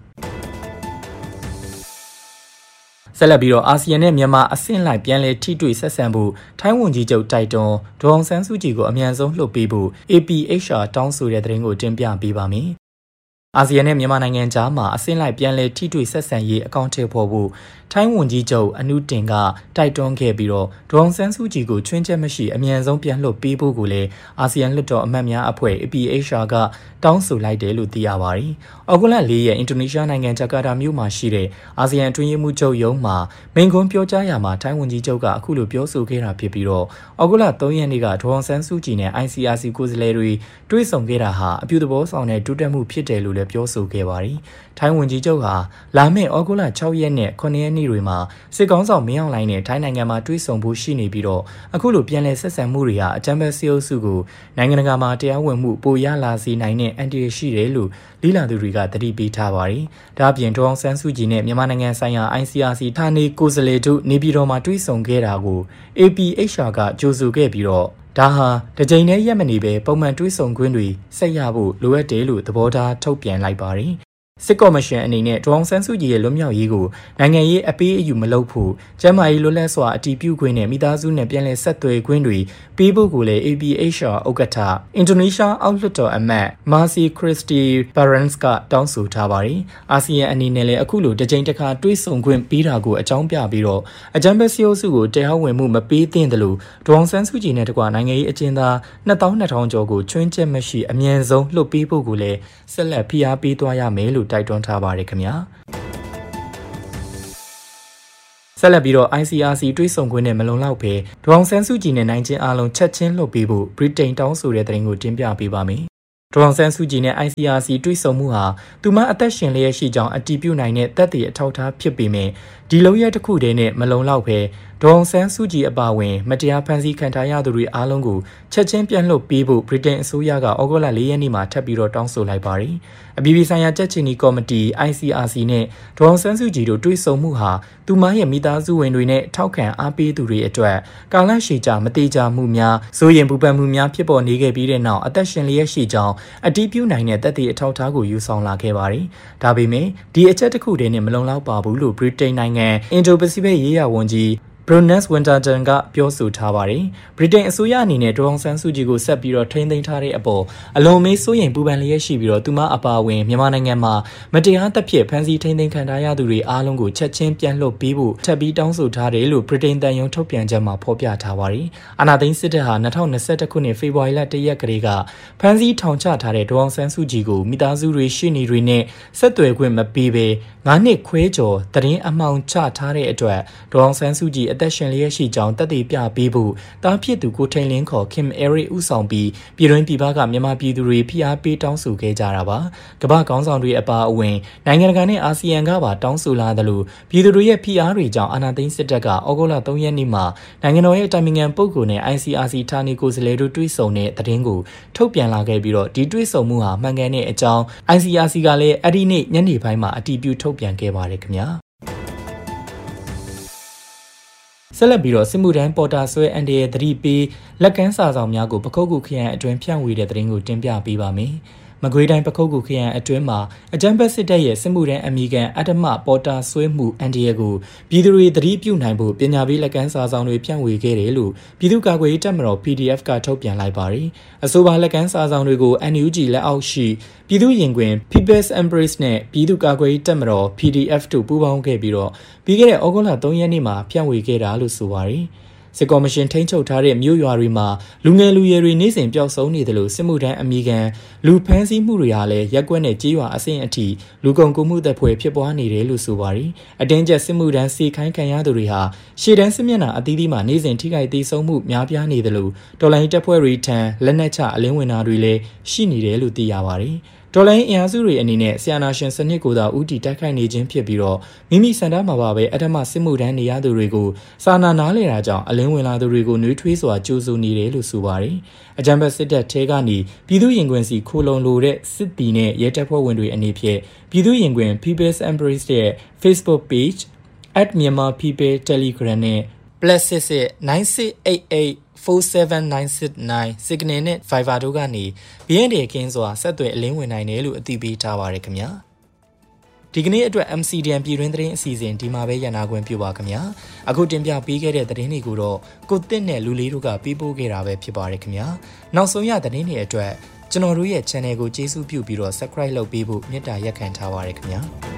ဆက်လက်ပြီးတော့အာဆီယံနဲ့မြန်မာအဆင့်လိုက်ပြန်လည်ထိတွေ့ဆက်ဆံဖို့ထိုင်းဝန်ကြီးချုပ်တိုက်တွန်းဒေါ်အောင်ဆန်းစုကြည်ကိုအမြန်ဆုံးလှုပ်ပေးဖို့ APHR တောင်းဆိုတဲ့သတင်းကိုတင်ပြပေးပါမယ်။အာဆီယံနဲ့မြန်မာနိုင်ငံကြားမှာအဆင့်လိုက်ပြန်လည်ထိတွေ့ဆက်ဆံရေးအကောင့်ထည့်ဖို့ထိုင်းဝန်ကြီးချုပ်အနုတင်ကတိုက်တွန်းခဲ့ပြီးတော့ဒေါ်အောင်ဆန်းစုကြည်ကိုချွင်းချက်မရှိအမြန်ဆုံးပြန်လှုပ်ပေးဖို့ကိုလည်းအာဆီယံလွှတ်တော်အမတ်များအဖွဲ့ APHR ကတောင်းဆိုလိုက်တယ်လို့သိရပါတယ်။ဩဂုတ်လ4ရက်အင်ဒိုနီးရှားနိုင်ငံဂျကာတာမြို့မှာရှိတဲ့အာဆီယံအတွင်းရေးမှူးချုပ်ရုံးမှာမိန့်ခွန်းပြောကြားရာမှာထိုင်းဝန်ကြီးချုပ်ကအခုလိုပြောဆိုခဲ့တာဖြစ်ပြီးတော့ဩဂုတ်လ3ရက်နေ့ကဒေါ်အောင်ဆန်းစုကြည်နဲ့ ICRC ကိုယ်စားလှယ်တွေတွေ့ဆုံခဲ့တာဟာအပြုသဘောဆောင်တဲ့တိုးတက်မှုဖြစ်တယ်လို့လည်းပြောဆိုခဲ့ပါတယ်။ထိုင်းဝန်ကြီးချုပ်ဟာလာမယ့်ဩဂုတ်လ6ရက်နဲ့9ရက်နေ့တွေမှာစစ်ကောင်ဆောင်မင်းအောင်လှိုင်နဲ့ထိုင်းနိုင်ငံမှာတွေ့ဆုံဖို့ရှိနေပြီးတော့အခုလိုပြန်လည်ဆက်ဆံမှုတွေဟာအကြမ်းဖက်စစ်အုပ်စုကိုနိုင်ငံတကာမှာတရားဝင်မှုပိုရလာစေနိုင်တဲ့အန်တီရရှိတယ်လို့လိလာသူတွေကသတိပေးထားပါတယ်။ဒါ့အပြင်ဒေါ်အောင်ဆန်းစုကြည်နဲ့မြန်မာနိုင်ငံဆိုင်ရာ ICRC ဌာနေကိုယ်စားလှယ်တို့နေပြည်တော်မှာတွေ့ဆုံခဲ့တာကို APHR ကကြိုဆိုခဲ့ပြီးတော့ဒါဟာတစ်ကြိမ်နဲ့ရက်မနေပဲပုံမှန်တွေ့ဆုံခွင့်တွေဆက်ရဖို့လိုအပ်တယ်လို့သဘောထားထုတ်ပြန်လိုက်ပါတယ်။စစ်ကော်မရှင်အနေနဲ့ဒေါ်အောင်ဆန်းစုကြည်ရဲ့လွတ်မြောက်ရေးကိုနိုင်ငံရေးအပေးအယူမလုပ်ဖို့ကျန်းမာရေးလွတ်လပ်စွာအတည်ပြုခွင့်နဲ့မိသားစုနဲ့ပြန်လည်ဆက်သွယ်ခွင့်တွေပေးဖို့ကိုလည်း APHR ဥက္ကဋ္ဌအင်ဒိုနီးရှားအောက်လွှတ်တော်အမတ်မာစီခရစ်စတီဘာရန်စ်ကတောင်းဆိုထားပါတယ်။အာဆီယံအနေနဲ့လည်းအခုလိုတစ်ကြိမ်တစ်ခါတွေ့ဆုံခွင့်ပေးတာကိုအကြောင်းပြပြီးတော့အကြမ်းဖက်စစ်အုပ်စုကိုတရားဝင်မှုမပေးသင့်တယ်လို့ဒေါ်အောင်ဆန်းစုကြည်နဲ့တကွနိုင်ငံရေးအကျဉ်းသား2200ကျော်ကိုချွင်းချက်မရှိအမြန်ဆုံးလွှတ်ပေးဖို့ကိုလည်းဆက်လက်ဖိအားပေးသွားရမယ်လို့တိုက်တွန်းထားပါတယ်ခင်ဗျာဆက်လက်ပြီးတော့ ICRC တွေ့ဆုံခွင့်နဲ့မလုံလောက်ပဲဒေါ်အောင်ဆန်းစုကြည်နဲ့နိုင်ချင်းအားလုံးချက်ချင်းလွှတ်ပေးဖို့ဗြိတိန်တောင်းဆိုတဲ့သတင်းကိုတင်ပြပေးပါမယ်ဒေါ်အောင်ဆန်းစုကြည်နဲ့ ICRC တွေ့ဆုံမှုဟာသူမအသက်ရှင်လျက်ရှိကြောင်းအတည်ပြုနိုင်တဲ့သက်သေအထောက်အထားဖြစ်ပေမဲ့ဒီလုံရက်တစ်ခုတည်းနဲ့မလုံလောက်ပဲဒေါ်အောင်ဆန်းစုကြည်အပါအဝင်မတရားဖန်ဆီးခံထားရသူတွေအားလုံးကိုချက်ချင်းပြန်လွှတ်ပေးဖို့ဗြိတိန်အစိုးရကဩဂုတ်လ4ရက်နေ့မှာထပ်ပြီးတော့တောင်းဆိုလိုက်ပါတယ်။အပြည်ပြည်ဆိုင်ရာကြက်ချီနီကော်မတီ ICRC နဲ့ဒေါ်အောင်ဆန်းစုကြည်တို့တွေ့ဆုံမှုဟာသူမရဲ့မိသားစုဝင်တွေနဲ့ထောက်ခံအားပေးသူတွေအတွက်ကာလရှည်ကြာမတိကျမှုများစိုးရိမ်ပူပန်မှုများဖြစ်ပေါ်နေခဲ့ပြီးတဲ့နောက်အသက်ရှင်လျက်ရှိကြောင်းအတည်ပြုနိုင်တဲ့သက်သေအထောက်အထားကိုယူဆောင်လာခဲ့ပါတယ်။ဒါပေမဲ့ဒီအချက်တစ်ခုတည်းနဲ့မလုံလောက်ပါဘူးလို့ဗြိတိန်နိုင်ငံအင်ဒိုပစိဖိတ်ရေးရာဝန်ကြီးBrunus Winterton ကပြောဆိုထားပါတယ်။ဗြိတိန်အစိုးရအနေနဲ့ဒေါ်အောင်ဆန်းစုကြည်ကိုဆက်ပြီးတော့ထိန်းသိမ်းထားတဲ့အပေါ်အလွန်မေးစိုးရိမ်ပူပန်လျက်ရှိပြီးတော့သူမအပါအဝင်မြန်မာနိုင်ငံမှာမတရားသဖြင့်ဖမ်းဆီးထိန်းသိမ်းခံထားရသူတွေအားလုံးကိုချက်ချင်းပြန်လွှတ်ပေးဖို့ထပ်ပြီးတောင်းဆိုထားတယ်လို့ဗြိတိန်တန်ယုံထုတ်ပြန်ချက်မှာဖော်ပြထားပါတယ်။အာဏာသိမ်းစစ်တပ်ဟာ2021ခုနှစ်ဖေဖော်ဝါရီလ1ရက်ကလေးကဖမ်းဆီးထောင်ချထားတဲ့ဒေါ်အောင်ဆန်းစုကြည်ကိုမိသားစုတွေရှေ့နေတွေနဲ့ဆက်သွယ်ခွင့်မပေးဘဲ 9 နှစ်ခွဲကျော်သတင်းအမှောင်ချထားတဲ့အတွက်ဒေါအောင်ဆန်းစုကြည်အသက်ရှင်လျက်ရှိကြောင်းတက်သေးပြပေးဖို့တားဖြစ်သူကိုထိန်လင်းခေါ်ခင်အဲရီဦးဆောင်ပြီးပြည်တွင်းပြည်ပကမြန်မာပြည်သူတွေဖိအားပေးတောင်းဆိုခဲ့ကြတာပါကမ္ဘာခေါင်းဆောင်တွေအပါအဝင်နိုင်ငံတကာနဲ့အာဆီယံကပါတောင်းဆိုလာသလိုပြည်သူတွေရဲ့ဖိအားတွေကြောင့်အာဏာသိမ်းစစ်တပ်ကဩဂုတ်လ 3 ရက်နေ့မှာနိုင်ငံတော်ရဲ့အတိုင်ပင်ခံပုဂ္ဂိုလ်နဲ့ ICRC ဌာနေကိုယ်စားလှယ်တို့တွေ့ဆုံတဲ့သတင်းကိုထုတ်ပြန်လာခဲ့ပြီးတော့ဒီတွေ့ဆုံမှုဟာမှန်ကန်တဲ့အကြောင်း ICRC ကလည်းအဲ့ဒီနေ့ညနေပိုင်းမှာအတည်ပြုထုတ်ပြန်ခဲ့ပါတယ်ခင်ဗျာဆက်လက်ပြီးတော့စစ်မှုထမ်းပေါ်တာဆွဲအန်ဒီရဲ့သတိပေးလက်ကမ်းစာဆောင်များကိုပခုတ်ကူခရိုင်အတွင်းဖြန့်ဝေတဲ့သတင်းကိုတင်ပြပေးပါမယ်မကွေးတိုင်းပခုတ်ကူခရိုင်အတွင်းမှာအကြမ်းဖက်စစ်တပ်ရဲ့စစ်မှုထမ်းအမိခံအတ္တမပေါ်တာဆွဲမှုအန်ဒီရဲ့ကိုပြည်သူတွေသတိပြုနိုင်ဖို့ပညာပေးလက်ကမ်းစာဆောင်တွေဖြန့်ဝေခဲ့တယ်လို့ပြည်သူ့ကာကွယ်ရေးတပ်မတော် PDF ကထုတ်ပြန်လိုက်ပါတယ်အဆိုပါလက်ကမ်းစာဆောင်တွေကို NUG လက်အောက်ရှိပြည်သူ့ရင်ခွင် People's Embrace နဲ့ပြည်သူ့ကာကွယ်ရေးတပ်မတော် PDF တို့ပူးပေါင်းခဲ့ပြီးတော့ပြီးခဲ့တဲ့ဩဂုတ်လ 3 ရက်နေ့မှာဖြန့်ဝေခဲ့တာလို့ဆိုပါတယ်စစ်ကော်မရှင်ထိန်းချုပ်ထားတဲ့မြို့ရွာတွေမှာလူငယ်လူရွယ်တွေနေ့စဉ်ပျောက်ဆုံးနေတယ်လို့စစ်မှုထမ်းအမိခံလူဖမ်းဆီးမှုတွေဟာလည်းရက်ကွက်နဲ့ကြေးရွာအဆင့်အထိလူကုန်ကူးမှုတပ်ဖွဲ့ဖြစ်ပွားနေတယ်လို့ဆိုပါတယ်အတင်းကျပ်စစ်မှုထမ်းစီခိုင်းခံရသူတွေဟာရှေ့တန်းစစ်မျက်နှာအသီးသီးမှာနေ့စဉ်ထိခိုက်သေးဆုံးမှုများပြားနေတယ်လို့တော်လိုင်းတပ်ဖွဲ့တွေထံလက်နက်ချအလင်းဝင်တာတွေလည်းရှိနေတယ်လို့သိရပါတယ်တော်လိုင်းအင်အားစုတွေအနေနဲ့ဆီယနာရှင်စနစ်ကိုသာဦးတည်တိုက်ခိုက်နေခြင်းဖြစ်ပြီးတော့မိမိစံတမ်းမှာပါပဲအထမစစ်မှုထမ်းနေရသူတွေကိုစာနာနားလည်တာကြောင့်အလင်းဝင်လာသူတွေကိုနှွေးထွေးစွာကြိုးဆိုနေတယ်လို့ဆိုပါတယ်။အကြမ်းဖက်စစ်တပ်ထဲကနေပြည်သူ့ရင်ခွင်စီခိုလုံလိုတဲ့စစ်တီနဲ့ရဲတပ်ဖွဲ့ဝင်တွေအနေဖြင့်ပြည်သူ့ရင်ခွင် People's Embrace ရဲ့ Facebook page @myanmarpeople Telegram နဲ့ +969688 47969 Signal နဲ့ Viber တို့ကနေ BND ကင်းစွာဆက်သွယ်အလင်းဝင်နိုင်တယ်လို့အသိပေးထားပါရခင်ဗျာဒီကနေ့အတွက် MCDN ပြည်တွင်းသတင်းအစီအစဉ်ဒီမှာပဲရန်နာခွင့်ပြုပါခင်ဗျာအခုတင်ပြပေးခဲ့တဲ့သတင်းတွေကိုတော့ကိုတစ်နဲ့လူလေးတို့ကပေးပို့ခဲ့တာပဲဖြစ်ပါရခင်ဗျာနောက်ဆုံးရသတင်းတွေအတွက်ကျွန်တော်တို့ရဲ့ channel ကိုကျေးဇူးပြုပြီးတော့ subscribe လုပ်ပေးဖို့မေတ္တာရက်ခံထားပါရခင်ဗျာ